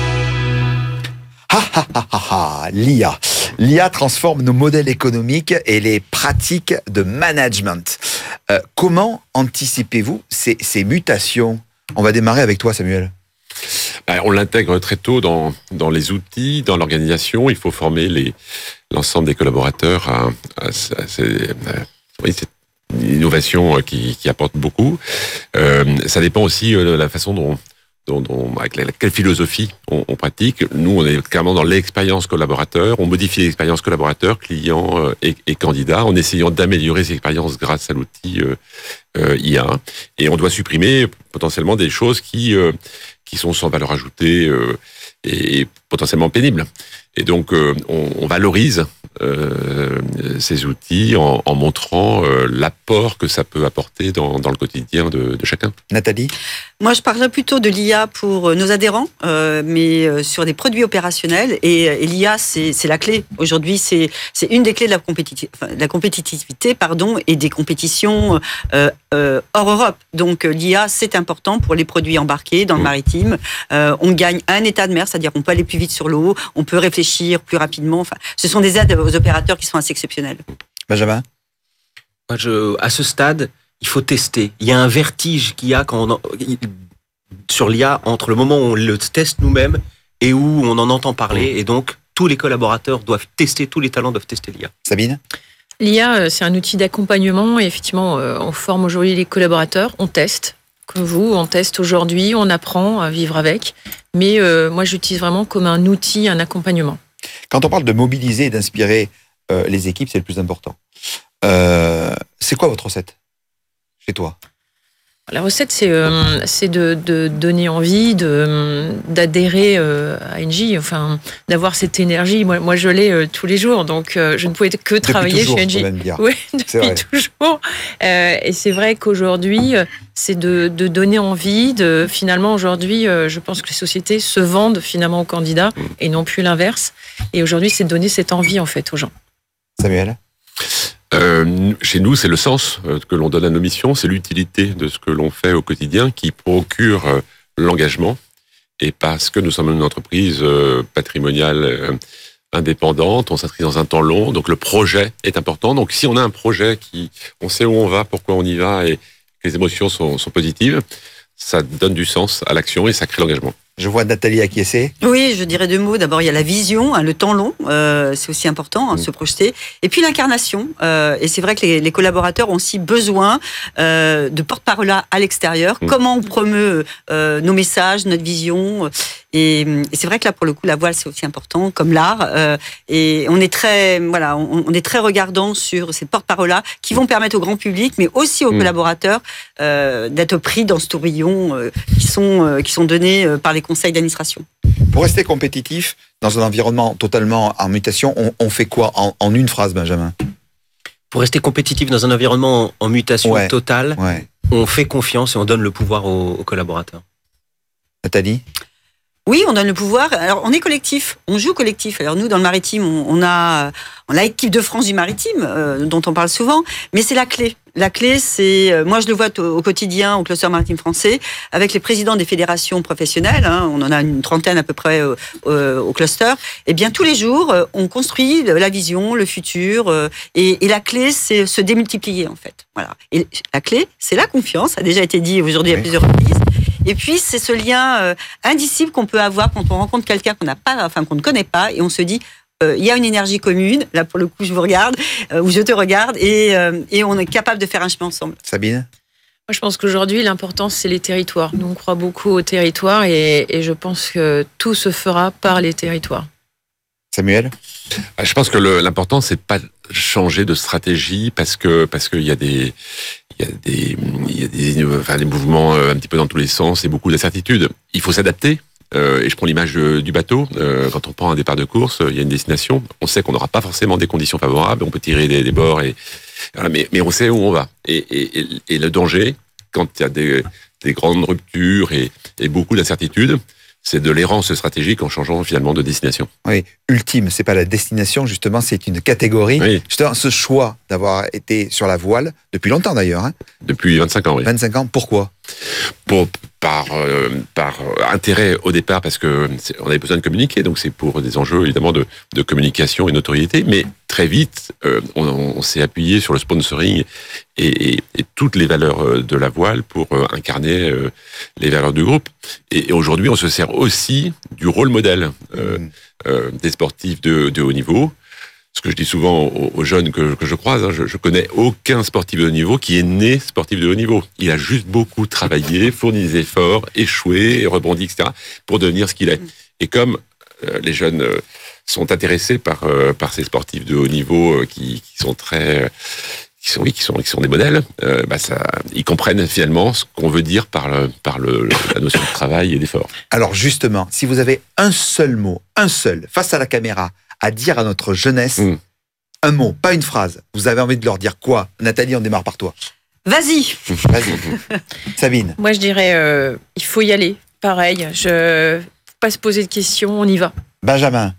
Ha ha ha ha ha, l'I A. L'I A transforme nos modèles économiques et les pratiques de management. Euh, comment anticipez-vous ces, ces mutations ? On va démarrer avec toi, Samuel. Ben, on l'intègre très tôt dans, dans les outils, dans l'organisation. Il faut former les, l'ensemble des collaborateurs à, à, à, ces, à oui, cette innovation qui, qui apporte beaucoup. Euh, ça dépend aussi de la façon dont Dont, dont, avec la, quelle philosophie on, on pratique. Nous, on est clairement dans l'expérience collaborateur. On modifie l'expérience collaborateur, client euh, et, et candidat, en essayant d'améliorer ces expériences grâce à l'outil euh, euh, I A. Et on doit supprimer potentiellement des choses qui euh, qui sont sans valeur ajoutée euh, et potentiellement pénibles. Et donc, euh, on, on valorise euh, ces outils en, en montrant euh, l'apport que ça peut apporter dans, dans le quotidien de, de chacun. Nathalie ? Moi, je parlerais plutôt de l'I A pour nos adhérents, euh, mais euh, sur des produits opérationnels. Et, et l'I A, c'est, c'est la clé. Aujourd'hui, c'est, c'est une des clés de la, compétitiv- enfin, de la compétitivité pardon, et des compétitions euh, euh, hors Europe. Donc, l'I A, c'est important pour les produits embarqués dans le maritime. Euh, on gagne un état de mer, c'est-à-dire qu'on peut aller plus vite sur l'eau, on peut réfléchir plus rapidement. Enfin, ce sont des aides aux opérateurs qui sont assez exceptionnelles. Benjamin ? Moi, je, à ce stade, il faut tester. Il y a un vertige qu'il y a quand on, sur l'I A entre le moment où on le teste nous-mêmes et où on en entend parler. Et donc, tous les collaborateurs doivent tester, tous les talents doivent tester l'I A. Sabine ? L'I A, c'est un outil d'accompagnement et effectivement, on forme aujourd'hui les collaborateurs, on teste. Comme vous, on teste aujourd'hui, on apprend à vivre avec. Mais euh, moi, j'utilise vraiment comme un outil, un accompagnement. Quand on parle de mobiliser et d'inspirer euh, les équipes, c'est le plus important. Euh, c'est quoi votre recette chez toi ? La recette, c'est, euh, c'est de, de donner envie, de, d'adhérer euh, à Engie, enfin, d'avoir cette énergie. Moi, moi je l'ai euh, tous les jours, donc euh, je ne pouvais que depuis travailler toujours, chez Engie. Oui, depuis toujours. Euh, et c'est vrai qu'aujourd'hui, c'est de, de donner envie. De, finalement, aujourd'hui, euh, je pense que les sociétés se vendent finalement aux candidats et non plus l'inverse. Et aujourd'hui, c'est de donner cette envie en fait aux gens. Samuel ? Euh, chez nous, c'est le sens que l'on donne à nos missions, c'est l'utilité de ce que l'on fait au quotidien qui procure euh, l'engagement. Et parce que nous sommes une entreprise euh, patrimoniale euh, indépendante, on s'inscrit dans un temps long, donc le projet est important. Donc si on a un projet qui, on sait où on va, pourquoi on y va, et que les émotions sont, sont positives, ça donne du sens à l'action et ça crée l'engagement. Je vois Nathalie acquiescer. Oui, je dirais deux mots. D'abord, il y a la vision, hein, le temps long, euh, c'est aussi important, hein, mmh. se projeter. Et puis l'incarnation. Euh, et c'est vrai que les, les collaborateurs ont aussi besoin euh, de porte-parole à l'extérieur. Mmh. Comment on promeut euh, nos messages, notre vision. Et, et c'est vrai que là, pour le coup, la voile, c'est aussi important, comme l'art. Euh, et on est très, voilà, on, on est très regardant sur ces porte-paroles-là qui vont permettre au grand public, mais aussi aux mmh. collaborateurs, euh, d'être pris dans ce tourbillon euh, qui sont euh, qui sont donnés euh, par les conseils d'administration. Pour rester compétitif dans un environnement totalement en mutation, on, on fait quoi en, en une phrase, Benjamin? Pour rester compétitif dans un environnement en, en mutation ouais. totale, ouais. on fait confiance et on donne le pouvoir aux, aux collaborateurs. Nathalie? Oui, on donne le pouvoir. Alors, on est collectif, on joue collectif. Alors nous, dans le maritime, on, on a, on a l'équipe de France du maritime, euh, dont on parle souvent, mais c'est la clé. La clé, c'est, euh, moi je le vois au, au quotidien au cluster maritime français, avec les présidents des fédérations professionnelles, hein, on en a une trentaine à peu près euh, euh, au cluster, et bien tous les jours, euh, on construit la vision, le futur, euh, et, et la clé, c'est se démultiplier en fait. Voilà. Et la clé, c'est la confiance, ça a déjà été dit aujourd'hui oui. à plusieurs reprises. Et puis, c'est ce lien euh, indicible qu'on peut avoir quand on rencontre quelqu'un qu'on n'a pas, enfin, qu'on ne connaît pas, et on se dit, euh, il y a une énergie commune, là, pour le coup, je vous regarde, euh, ou je te regarde, et, euh, et on est capable de faire un chemin ensemble. Sabine? Moi, je pense qu'aujourd'hui, l'important, c'est les territoires. Nous, on croit beaucoup aux territoires, et, et je pense que tout se fera par les territoires. Samuel? Je pense que le, l'important, c'est pas changer de stratégie, parce que, parce qu'il y a des, il y a des, il y a des, enfin, des mouvements un petit peu dans tous les sens et beaucoup d'incertitudes. Il faut s'adapter. Euh, et je prends l'image du bateau. Euh, quand on prend un départ de course, il y a une destination. On sait qu'on n'aura pas forcément des conditions favorables. On peut tirer des, des bords, et, voilà, mais, mais on sait où on va. Et, et, et le danger, quand il y a des, des grandes ruptures et, et beaucoup d'incertitudes, c'est de l'errance stratégique en changeant finalement de destination. Oui, ultime, c'est pas la destination, justement, c'est une catégorie. Oui. Justement, ce choix d'avoir été sur la voile, depuis longtemps d'ailleurs. Hein. Depuis vingt-cinq ans, oui. vingt-cinq ans, pourquoi? Pour, par, euh, par intérêt au départ, parce que on avait besoin de communiquer, donc c'est pour des enjeux évidemment de, de communication et notoriété, mais très vite, euh, on, on s'est appuyé sur le sponsoring et, et, et toutes les valeurs de la voile pour euh, incarner euh, les valeurs du groupe. Et, et aujourd'hui, on se sert aussi du rôle modèle euh, mmh. euh, des sportifs de, de haut niveau. Ce que je dis souvent aux, aux jeunes que, que je croise, hein, je, je connais aucun sportif de haut niveau qui est né sportif de haut niveau. Il a juste beaucoup travaillé, fourni des efforts, échoué, rebondi, et cetera, pour devenir ce qu'il est. Et comme euh, les jeunes euh, sont intéressés par euh, par ces sportifs de haut niveau euh, qui, qui sont très, euh, qui sont oui, qui sont qui sont des modèles, euh, bah ça, ils comprennent finalement ce qu'on veut dire par le, par le, la notion de travail et d'effort. Alors justement, si vous avez un seul mot, un seul, face à la caméra, à dire à notre jeunesse, mmh. un mot, pas une phrase. Vous avez envie de leur dire quoi? Nathalie, on démarre par toi. Vas-y. Vas-y. Sabine. Moi, je dirais, euh, il faut y aller. Pareil, je faut pas se poser de questions, on y va. Benjamin.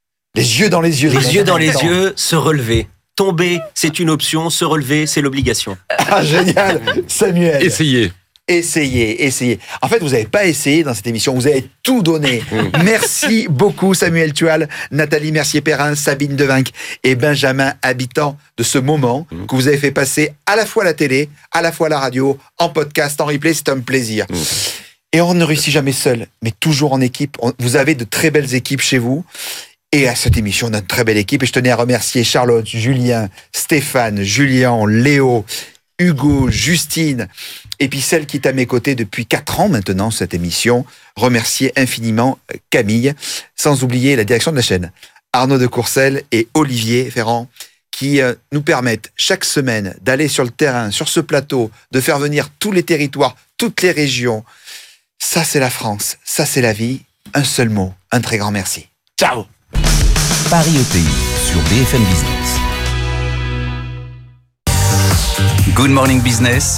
Les yeux dans les yeux. Les yeux dans les yeux, se relever. Tomber, c'est une option. Se relever, c'est l'obligation. Ah, génial. Samuel. Essayez. Essayez, essayez. En fait, vous n'avez pas essayé dans cette émission, vous avez tout donné. Merci beaucoup Samuel Tual, Nathalie Mercier-Perrin, Sabine Devinck et Benjamin Habitant de ce moment mmh. que vous avez fait passer à la fois à la télé, à la fois à la radio, en podcast, en replay, c'est un plaisir. Mmh. Et on ne réussit jamais seul, mais toujours en équipe. Vous avez de très belles équipes chez vous. Et à cette émission, on a une très belle équipe. Et je tenais à remercier Charlotte, Julien, Stéphane, Julien, Léo, Hugo, Justine, et puis celle qui est à mes côtés depuis quatre ans maintenant, cette émission. Remercier infiniment Camille, sans oublier la direction de la chaîne, Arnaud de Courcelles et Olivier Ferrand, qui euh, nous permettent chaque semaine d'aller sur le terrain, sur ce plateau, de faire venir tous les territoires, toutes les régions. Ça, c'est la France, ça, c'est la vie. Un seul mot, un très grand merci. Ciao. Paris E T I sur B F M Business. Good Morning Business,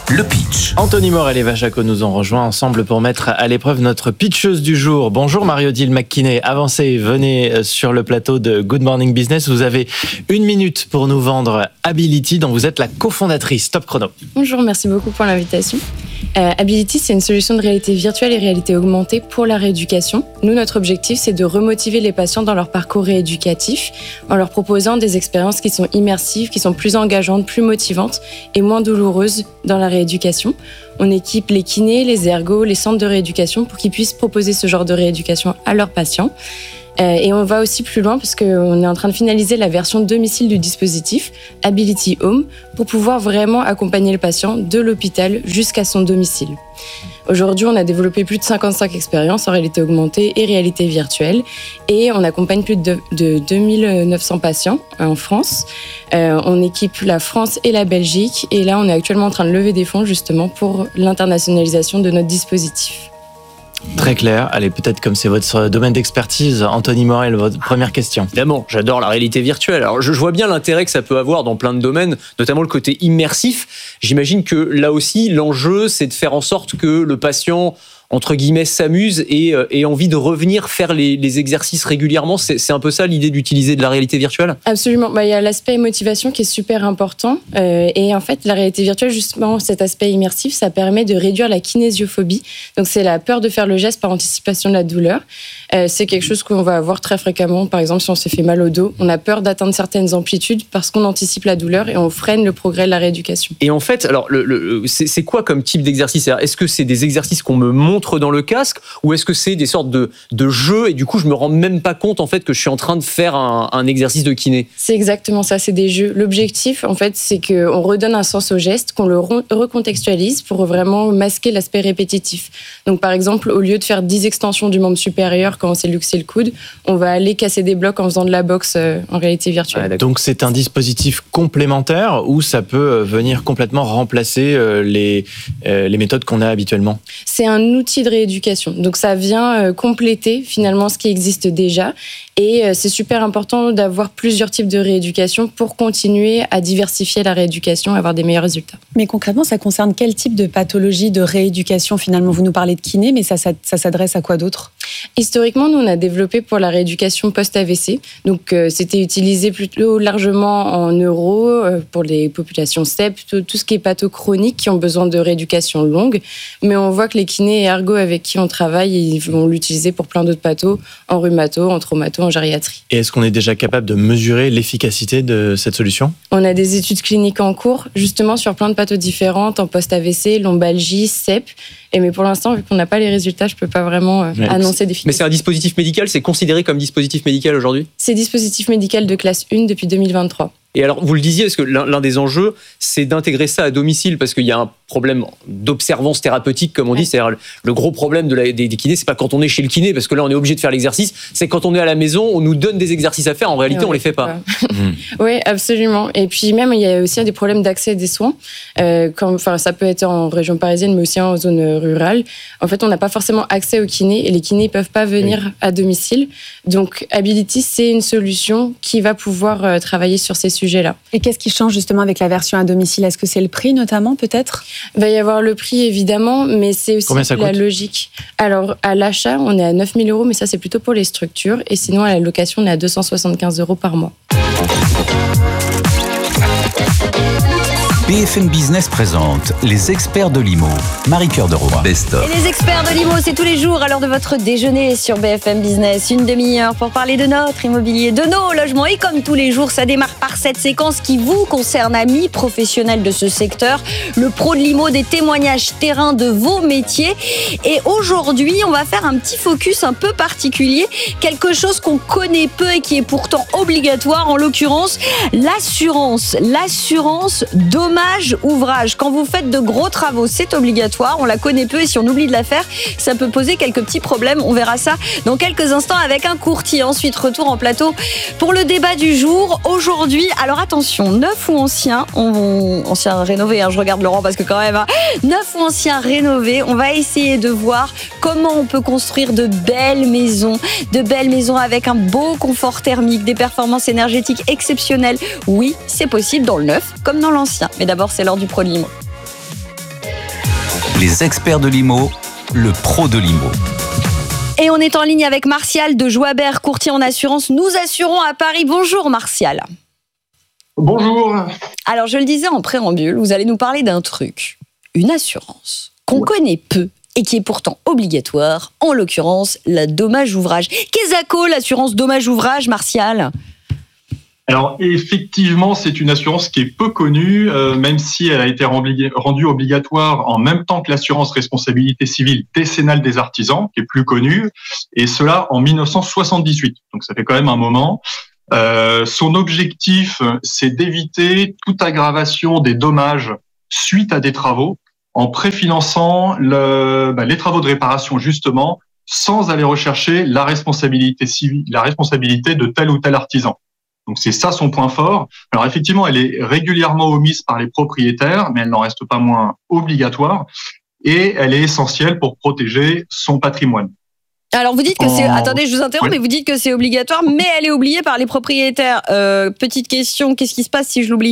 le pitch. Anthony Morel et Vachaco nous ont rejoints ensemble pour mettre à l'épreuve notre pitcheuse du jour. Bonjour Marie-Odile McKinney, avancez, venez sur le plateau de Good Morning Business. Vous avez une minute pour nous vendre Ability, dont vous êtes la cofondatrice. Top chrono. Bonjour, merci beaucoup pour l'invitation. Euh, Ability, c'est une solution de réalité virtuelle et réalité augmentée pour la rééducation. Nous, notre objectif, c'est de remotiver les patients dans leur parcours rééducatif en leur proposant des expériences qui sont immersives, qui sont plus engageantes, plus motivantes et moins douloureuses dans la rééducation. On équipe les kinés, les ergos, les centres de rééducation pour qu'ils puissent proposer ce genre de rééducation à leurs patients. Euh, et on va aussi plus loin parce qu'on est en train de finaliser la version domicile du dispositif, Ability Home, pour pouvoir vraiment accompagner le patient de l'hôpital jusqu'à son domicile. Aujourd'hui, on a développé plus de cinquante-cinq expériences en réalité augmentée et réalité virtuelle et on accompagne plus de, de deux mille neuf cents patients en France. Euh, on équipe la France et la Belgique et là, on est actuellement en train de lever des fonds justement pour l'internationalisation de notre dispositif. Très clair. Allez, peut-être comme c'est votre domaine d'expertise, Anthony Morel, votre première question. Évidemment, j'adore la réalité virtuelle. Alors, je, je vois bien l'intérêt que ça peut avoir dans plein de domaines, notamment le côté immersif. J'imagine que là aussi, l'enjeu, c'est de faire en sorte que le patient, entre guillemets, s'amuse et euh, ait envie de revenir faire les, les exercices régulièrement. C'est, c'est un peu ça l'idée d'utiliser de la réalité virtuelle ? Absolument. Bah, il y a l'aspect motivation qui est super important. Euh, et en fait, la réalité virtuelle, justement, cet aspect immersif, ça permet de réduire la kinésiophobie. Donc, c'est la peur de faire le geste par anticipation de la douleur. Euh, c'est quelque chose qu'on va avoir très fréquemment. Par exemple, si on s'est fait mal au dos, on a peur d'atteindre certaines amplitudes parce qu'on anticipe la douleur et on freine le progrès de la rééducation. Et en fait, alors, le, le, c'est, c'est quoi comme type d'exercice ? Est-ce que c'est des exercices qu'on me montre dans le casque ou est-ce que c'est des sortes de, de jeux et du coup je me rends même pas compte en fait que je suis en train de faire un, un exercice de kiné ? C'est exactement ça, c'est des jeux. L'objectif en fait c'est qu'on redonne un sens au geste, qu'on le recontextualise pour vraiment masquer l'aspect répétitif. Donc par exemple au lieu de faire dix extensions du membre supérieur quand on s'est luxé le coude, on va aller casser des blocs en faisant de la boxe euh, en réalité virtuelle. Ouais, donc c'est un dispositif complémentaire ou ça peut venir complètement remplacer euh, les, euh, les méthodes qu'on a habituellement ? C'est un outil de rééducation. Donc ça vient euh, compléter finalement ce qui existe déjà et euh, c'est super important d'avoir plusieurs types de rééducation pour continuer à diversifier la rééducation et avoir des meilleurs résultats. Mais concrètement, ça concerne quel type de pathologie de rééducation finalement ? Vous nous parlez de kiné, mais ça, ça, ça s'adresse à quoi d'autre ? Historiquement, nous, on a développé pour la rééducation post-A V C. Donc, euh, c'était utilisé plutôt largement en neuro, euh, pour les populations S T E P, tout, tout ce qui est patho chronique qui ont besoin de rééducation longue. Mais on voit que les kinés et ergo avec qui on travaille, ils vont l'utiliser pour plein d'autres pathos, en rhumato, en traumato, en gériatrie. Et est-ce qu'on est déjà capable de mesurer l'efficacité de cette solution ? On a des études cliniques en cours, justement sur plein de pathos différentes, en post-A V C, lombalgie, S E P. Et mais pour l'instant, vu qu'on n'a pas les résultats, je ne peux pas vraiment euh, ouais. annoncer d'efficacité. Mais c'est un dispositif médical, c'est considéré comme dispositif médical aujourd'hui ? C'est dispositif médical de classe un depuis deux mille vingt-trois. Et alors, vous le disiez, parce que l'un, l'un des enjeux, c'est d'intégrer ça à domicile, parce qu'il y a un problème d'observance thérapeutique, comme on dit. C'est-à-dire, le gros problème de la, des, des kinés, c'est pas quand on est chez le kiné, parce que là, on est obligé de faire l'exercice. C'est quand on est à la maison, on nous donne des exercices à faire. En réalité, on, on les fait pas. pas. Oui, absolument. Et puis même, il y a aussi des problèmes d'accès à des soins. Euh, comme, enfin, ça peut être en région parisienne, mais aussi en zone rurale. En fait, on n'a pas forcément accès aux kinés, et les kinés ne peuvent pas venir oui. à domicile. Donc, Ability, c'est une solution qui va pouvoir euh, travailler sur ces sujets. Là. Et qu'est-ce qui change justement avec la version à domicile ? Est-ce que c'est le prix notamment peut-être ? Il va y avoir le prix évidemment, mais c'est aussi la coûte logique. Alors à l'achat, on est à neuf mille euros, mais ça c'est plutôt pour les structures. Et sinon à la location, on est à deux cent soixante-quinze euros par mois. B F M Business présente les experts de l'I M O. Marie-Cœur de Roy. Best of. Et les experts de l'I M O, c'est tous les jours à l'heure de votre déjeuner sur B F M Business. Une demi-heure pour parler de notre immobilier, de nos logements. Et comme tous les jours, ça démarre par cette séquence qui vous concerne, amis professionnels de ce secteur. Le pro de l'I M O, des témoignages terrain de vos métiers. Et aujourd'hui, on va faire un petit focus un peu particulier. Quelque chose qu'on connaît peu et qui est pourtant obligatoire. En l'occurrence, l'assurance. L'assurance dommage ouvrage. Quand vous faites de gros travaux, c'est obligatoire. On la connaît peu et si on oublie de la faire, ça peut poser quelques petits problèmes. On verra ça dans quelques instants avec un courtier. Ensuite, retour en plateau pour le débat du jour. Aujourd'hui, alors attention, neuf ou ancien, on, ancien rénové, hein, je regarde Laurent parce que quand même, hein, neuf ou ancien rénové, on va essayer de voir comment on peut construire de belles maisons, de belles maisons avec un beau confort thermique, des performances énergétiques exceptionnelles. Oui, c'est possible dans le neuf comme dans l'ancien. Mais d'abord, c'est l'heure du Pro de l'I M O. Les experts de l'I M O, le pro de l'I M O. Et on est en ligne avec Martial de Joibert, courtier en assurance. Nous assurons à Paris. Bonjour Martial. Bonjour. Alors je le disais en préambule, vous allez nous parler d'un truc, une assurance qu'on ouais. connaît peu et qui est pourtant obligatoire, en l'occurrence la dommage ouvrage. Qu'est-ce que l'assurance dommage ouvrage, Martial ? Alors effectivement, c'est une assurance qui est peu connue, euh, même si elle a été rendue obligatoire en même temps que l'assurance responsabilité civile décennale des artisans, qui est plus connue, et cela en dix-neuf cent soixante-dix-huit. Donc ça fait quand même un moment. Euh, son objectif, c'est d'éviter toute aggravation des dommages suite à des travaux, en préfinançant le, bah, les travaux de réparation justement, sans aller rechercher la responsabilité civile, la responsabilité de tel ou tel artisan. Donc c'est ça son point fort. Alors effectivement, elle est régulièrement omise par les propriétaires, mais elle n'en reste pas moins obligatoire, et elle est essentielle pour protéger son patrimoine. Alors vous dites que c'est... En... Attendez, je vous interromps, oui. mais vous dites que c'est obligatoire, mais elle est oubliée par les propriétaires. Euh, petite question, qu'est-ce qui se passe si je l'oublie ?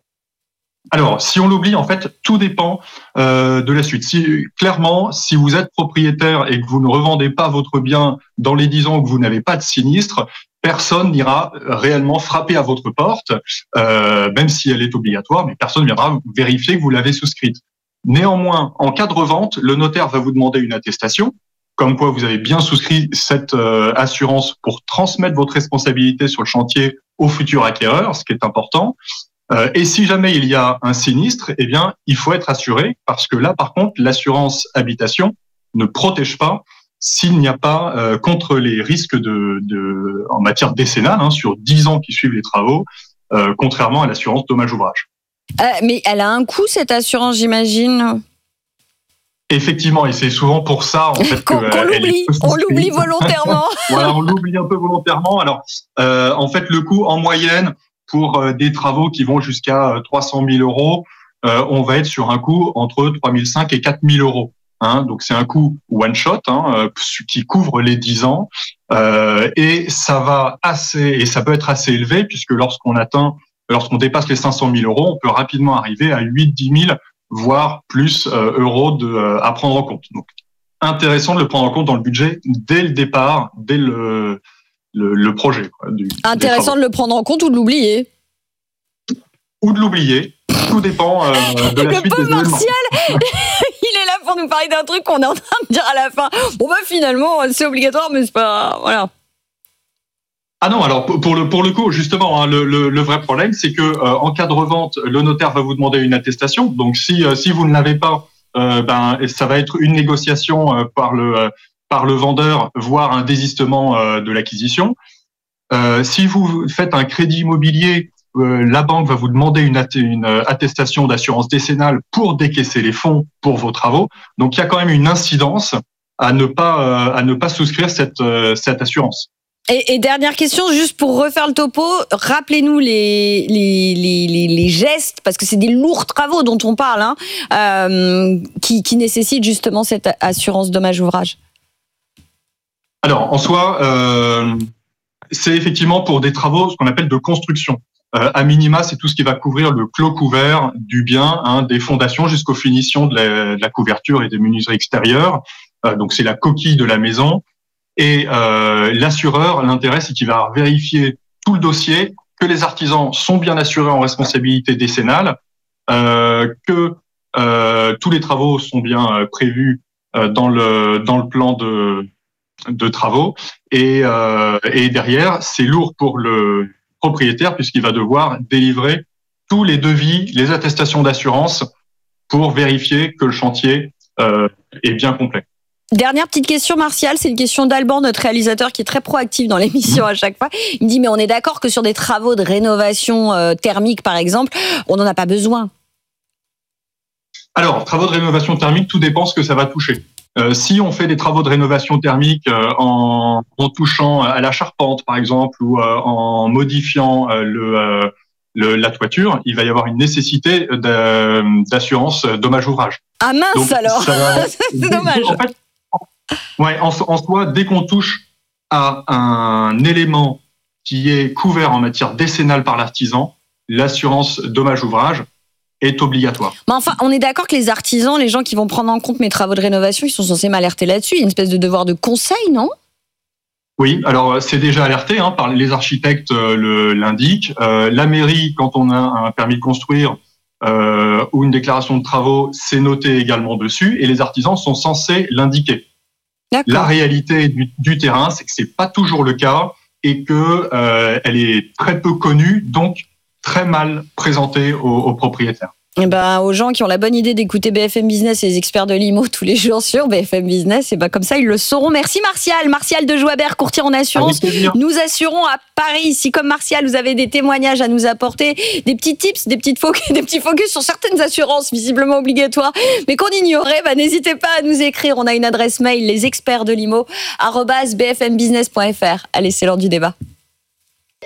Alors, si on l'oublie, en fait, tout dépend euh, de la suite. Si, clairement, si vous êtes propriétaire et que vous ne revendez pas votre bien dans les dix ans où vous n'avez pas de sinistre, personne n'ira réellement frapper à votre porte, euh, même si elle est obligatoire, mais personne ne viendra vérifier que vous l'avez souscrite. Néanmoins, en cas de revente, le notaire va vous demander une attestation, comme quoi vous avez bien souscrit cette euh, assurance pour transmettre votre responsabilité sur le chantier au futur acquéreur, ce qui est important. Euh, et si jamais il y a un sinistre, eh bien, il faut être assuré, parce que là, par contre, l'assurance habitation ne protège pas s'il n'y a pas euh, contre les risques de, de en matière décennale, hein, sur dix ans qui suivent les travaux, euh, contrairement à l'assurance dommage ouvrage. Euh, mais elle a un coût, cette assurance, j'imagine. Effectivement, et c'est souvent pour ça en fait qu'on, que qu'on l'oublie, on l'oublie volontairement. Voilà, on l'oublie un peu volontairement. Alors, euh, en fait, le coût en moyenne pour euh, des travaux qui vont jusqu'à euh, trois cent mille euros, euh, on va être sur un coût entre trois mille cinq et quatre mille euros. Hein, donc c'est un coût one shot hein, euh, qui couvre les dix ans euh, et ça va assez et ça peut être assez élevé puisque lorsqu'on atteint, lorsqu'on dépasse les cinq cent mille euros, on peut rapidement arriver à huit, dix mille voire plus euh, euros de, euh, à prendre en compte. Donc, intéressant de le prendre en compte dans le budget dès le départ, dès le, le, le projet. Quoi, du, intéressant de le prendre en compte ou de l'oublier. Ou de l'oublier. Tout dépend euh, de la le suite pauvre des événements. Martial, il est là pour nous parler d'un truc qu'on est en train de dire à la fin. Bon bah finalement, c'est obligatoire, mais c'est pas... Voilà. Ah non, alors pour le pour le coup, justement, hein, le, le le vrai problème, c'est que euh, en cas de revente, le notaire va vous demander une attestation. Donc si euh, si vous ne l'avez pas, euh, ben ça va être une négociation euh, par le euh, par le vendeur, voire un désistement euh, de l'acquisition. Euh, si vous faites un crédit immobilier, euh, la banque va vous demander une, att- une attestation d'assurance décennale pour décaisser les fonds pour vos travaux. Donc il y a quand même une incidence à ne pas euh, à ne pas souscrire cette euh, cette assurance. Et, et dernière question, juste pour refaire le topo, rappelez-nous les, les, les, les, les gestes, parce que c'est des lourds travaux dont on parle, hein, euh, qui, qui nécessitent justement cette assurance dommage ouvrage. Alors, en soi, euh, c'est effectivement pour des travaux, ce qu'on appelle de construction. Euh, à minima, c'est tout ce qui va couvrir le clos couvert du bien, hein, des fondations jusqu'aux finitions de la, de la couverture et des menuiseries extérieures. Euh, donc, c'est la coquille de la maison. Et euh, l'assureur, l'intérêt, c'est qu'il va vérifier tout le dossier, que les artisans sont bien assurés en responsabilité décennale, euh, que euh, tous les travaux sont bien prévus euh, dans le dans le plan de de travaux. Et, euh, et derrière, c'est lourd pour le propriétaire puisqu'il va devoir délivrer tous les devis, les attestations d'assurance pour vérifier que le chantier euh, est bien complet. Dernière petite question, Martial, c'est une question d'Alban, notre réalisateur, qui est très proactif dans l'émission à chaque fois. Il me dit, mais on est d'accord que sur des travaux de rénovation euh, thermique, par exemple, on n'en a pas besoin. Alors, travaux de rénovation thermique, tout dépend ce que ça va toucher. Euh, si on fait des travaux de rénovation thermique euh, en, en touchant à la charpente, par exemple, ou euh, en modifiant euh, le, euh, le, la toiture, il va y avoir une nécessité d'assurance dommage ouvrage. Ah mince. Donc, alors va... C'est dommage. En fait, ouais, en, en soi, dès qu'on touche à un élément qui est couvert en matière décennale par l'artisan, l'assurance dommage ouvrage est obligatoire. Mais enfin, on est d'accord que les artisans, les gens qui vont prendre en compte mes travaux de rénovation, ils sont censés m'alerter là-dessus. Il y a une espèce de devoir de conseil, non ? Oui, alors c'est déjà alerté, hein, par les architectes euh, le, l'indiquent. Euh, la mairie, quand on a un permis de construire euh, ou une déclaration de travaux, c'est noté également dessus, et les artisans sont censés l'indiquer. D'accord. La réalité du, du terrain, c'est que c'est pas toujours le cas et que euh, elle est très peu connue, donc très mal présentée aux, aux propriétaires. Eh ben, aux gens qui ont la bonne idée d'écouter B F M Business et les experts de l'I M O tous les jours sur B F M Business, et ben comme ça ils le sauront. Merci Martial, Martial de Joibert, courtier en assurance. Nous assurons à Paris. Si comme Martial vous avez des témoignages à nous apporter, des petits tips, des petites focus, des petits focus sur certaines assurances visiblement obligatoires, mais qu'on ignorait, ben n'hésitez pas à nous écrire. On a une adresse mail, les experts de l'I M O arobase b f m business point f r. Allez, c'est l'heure du débat.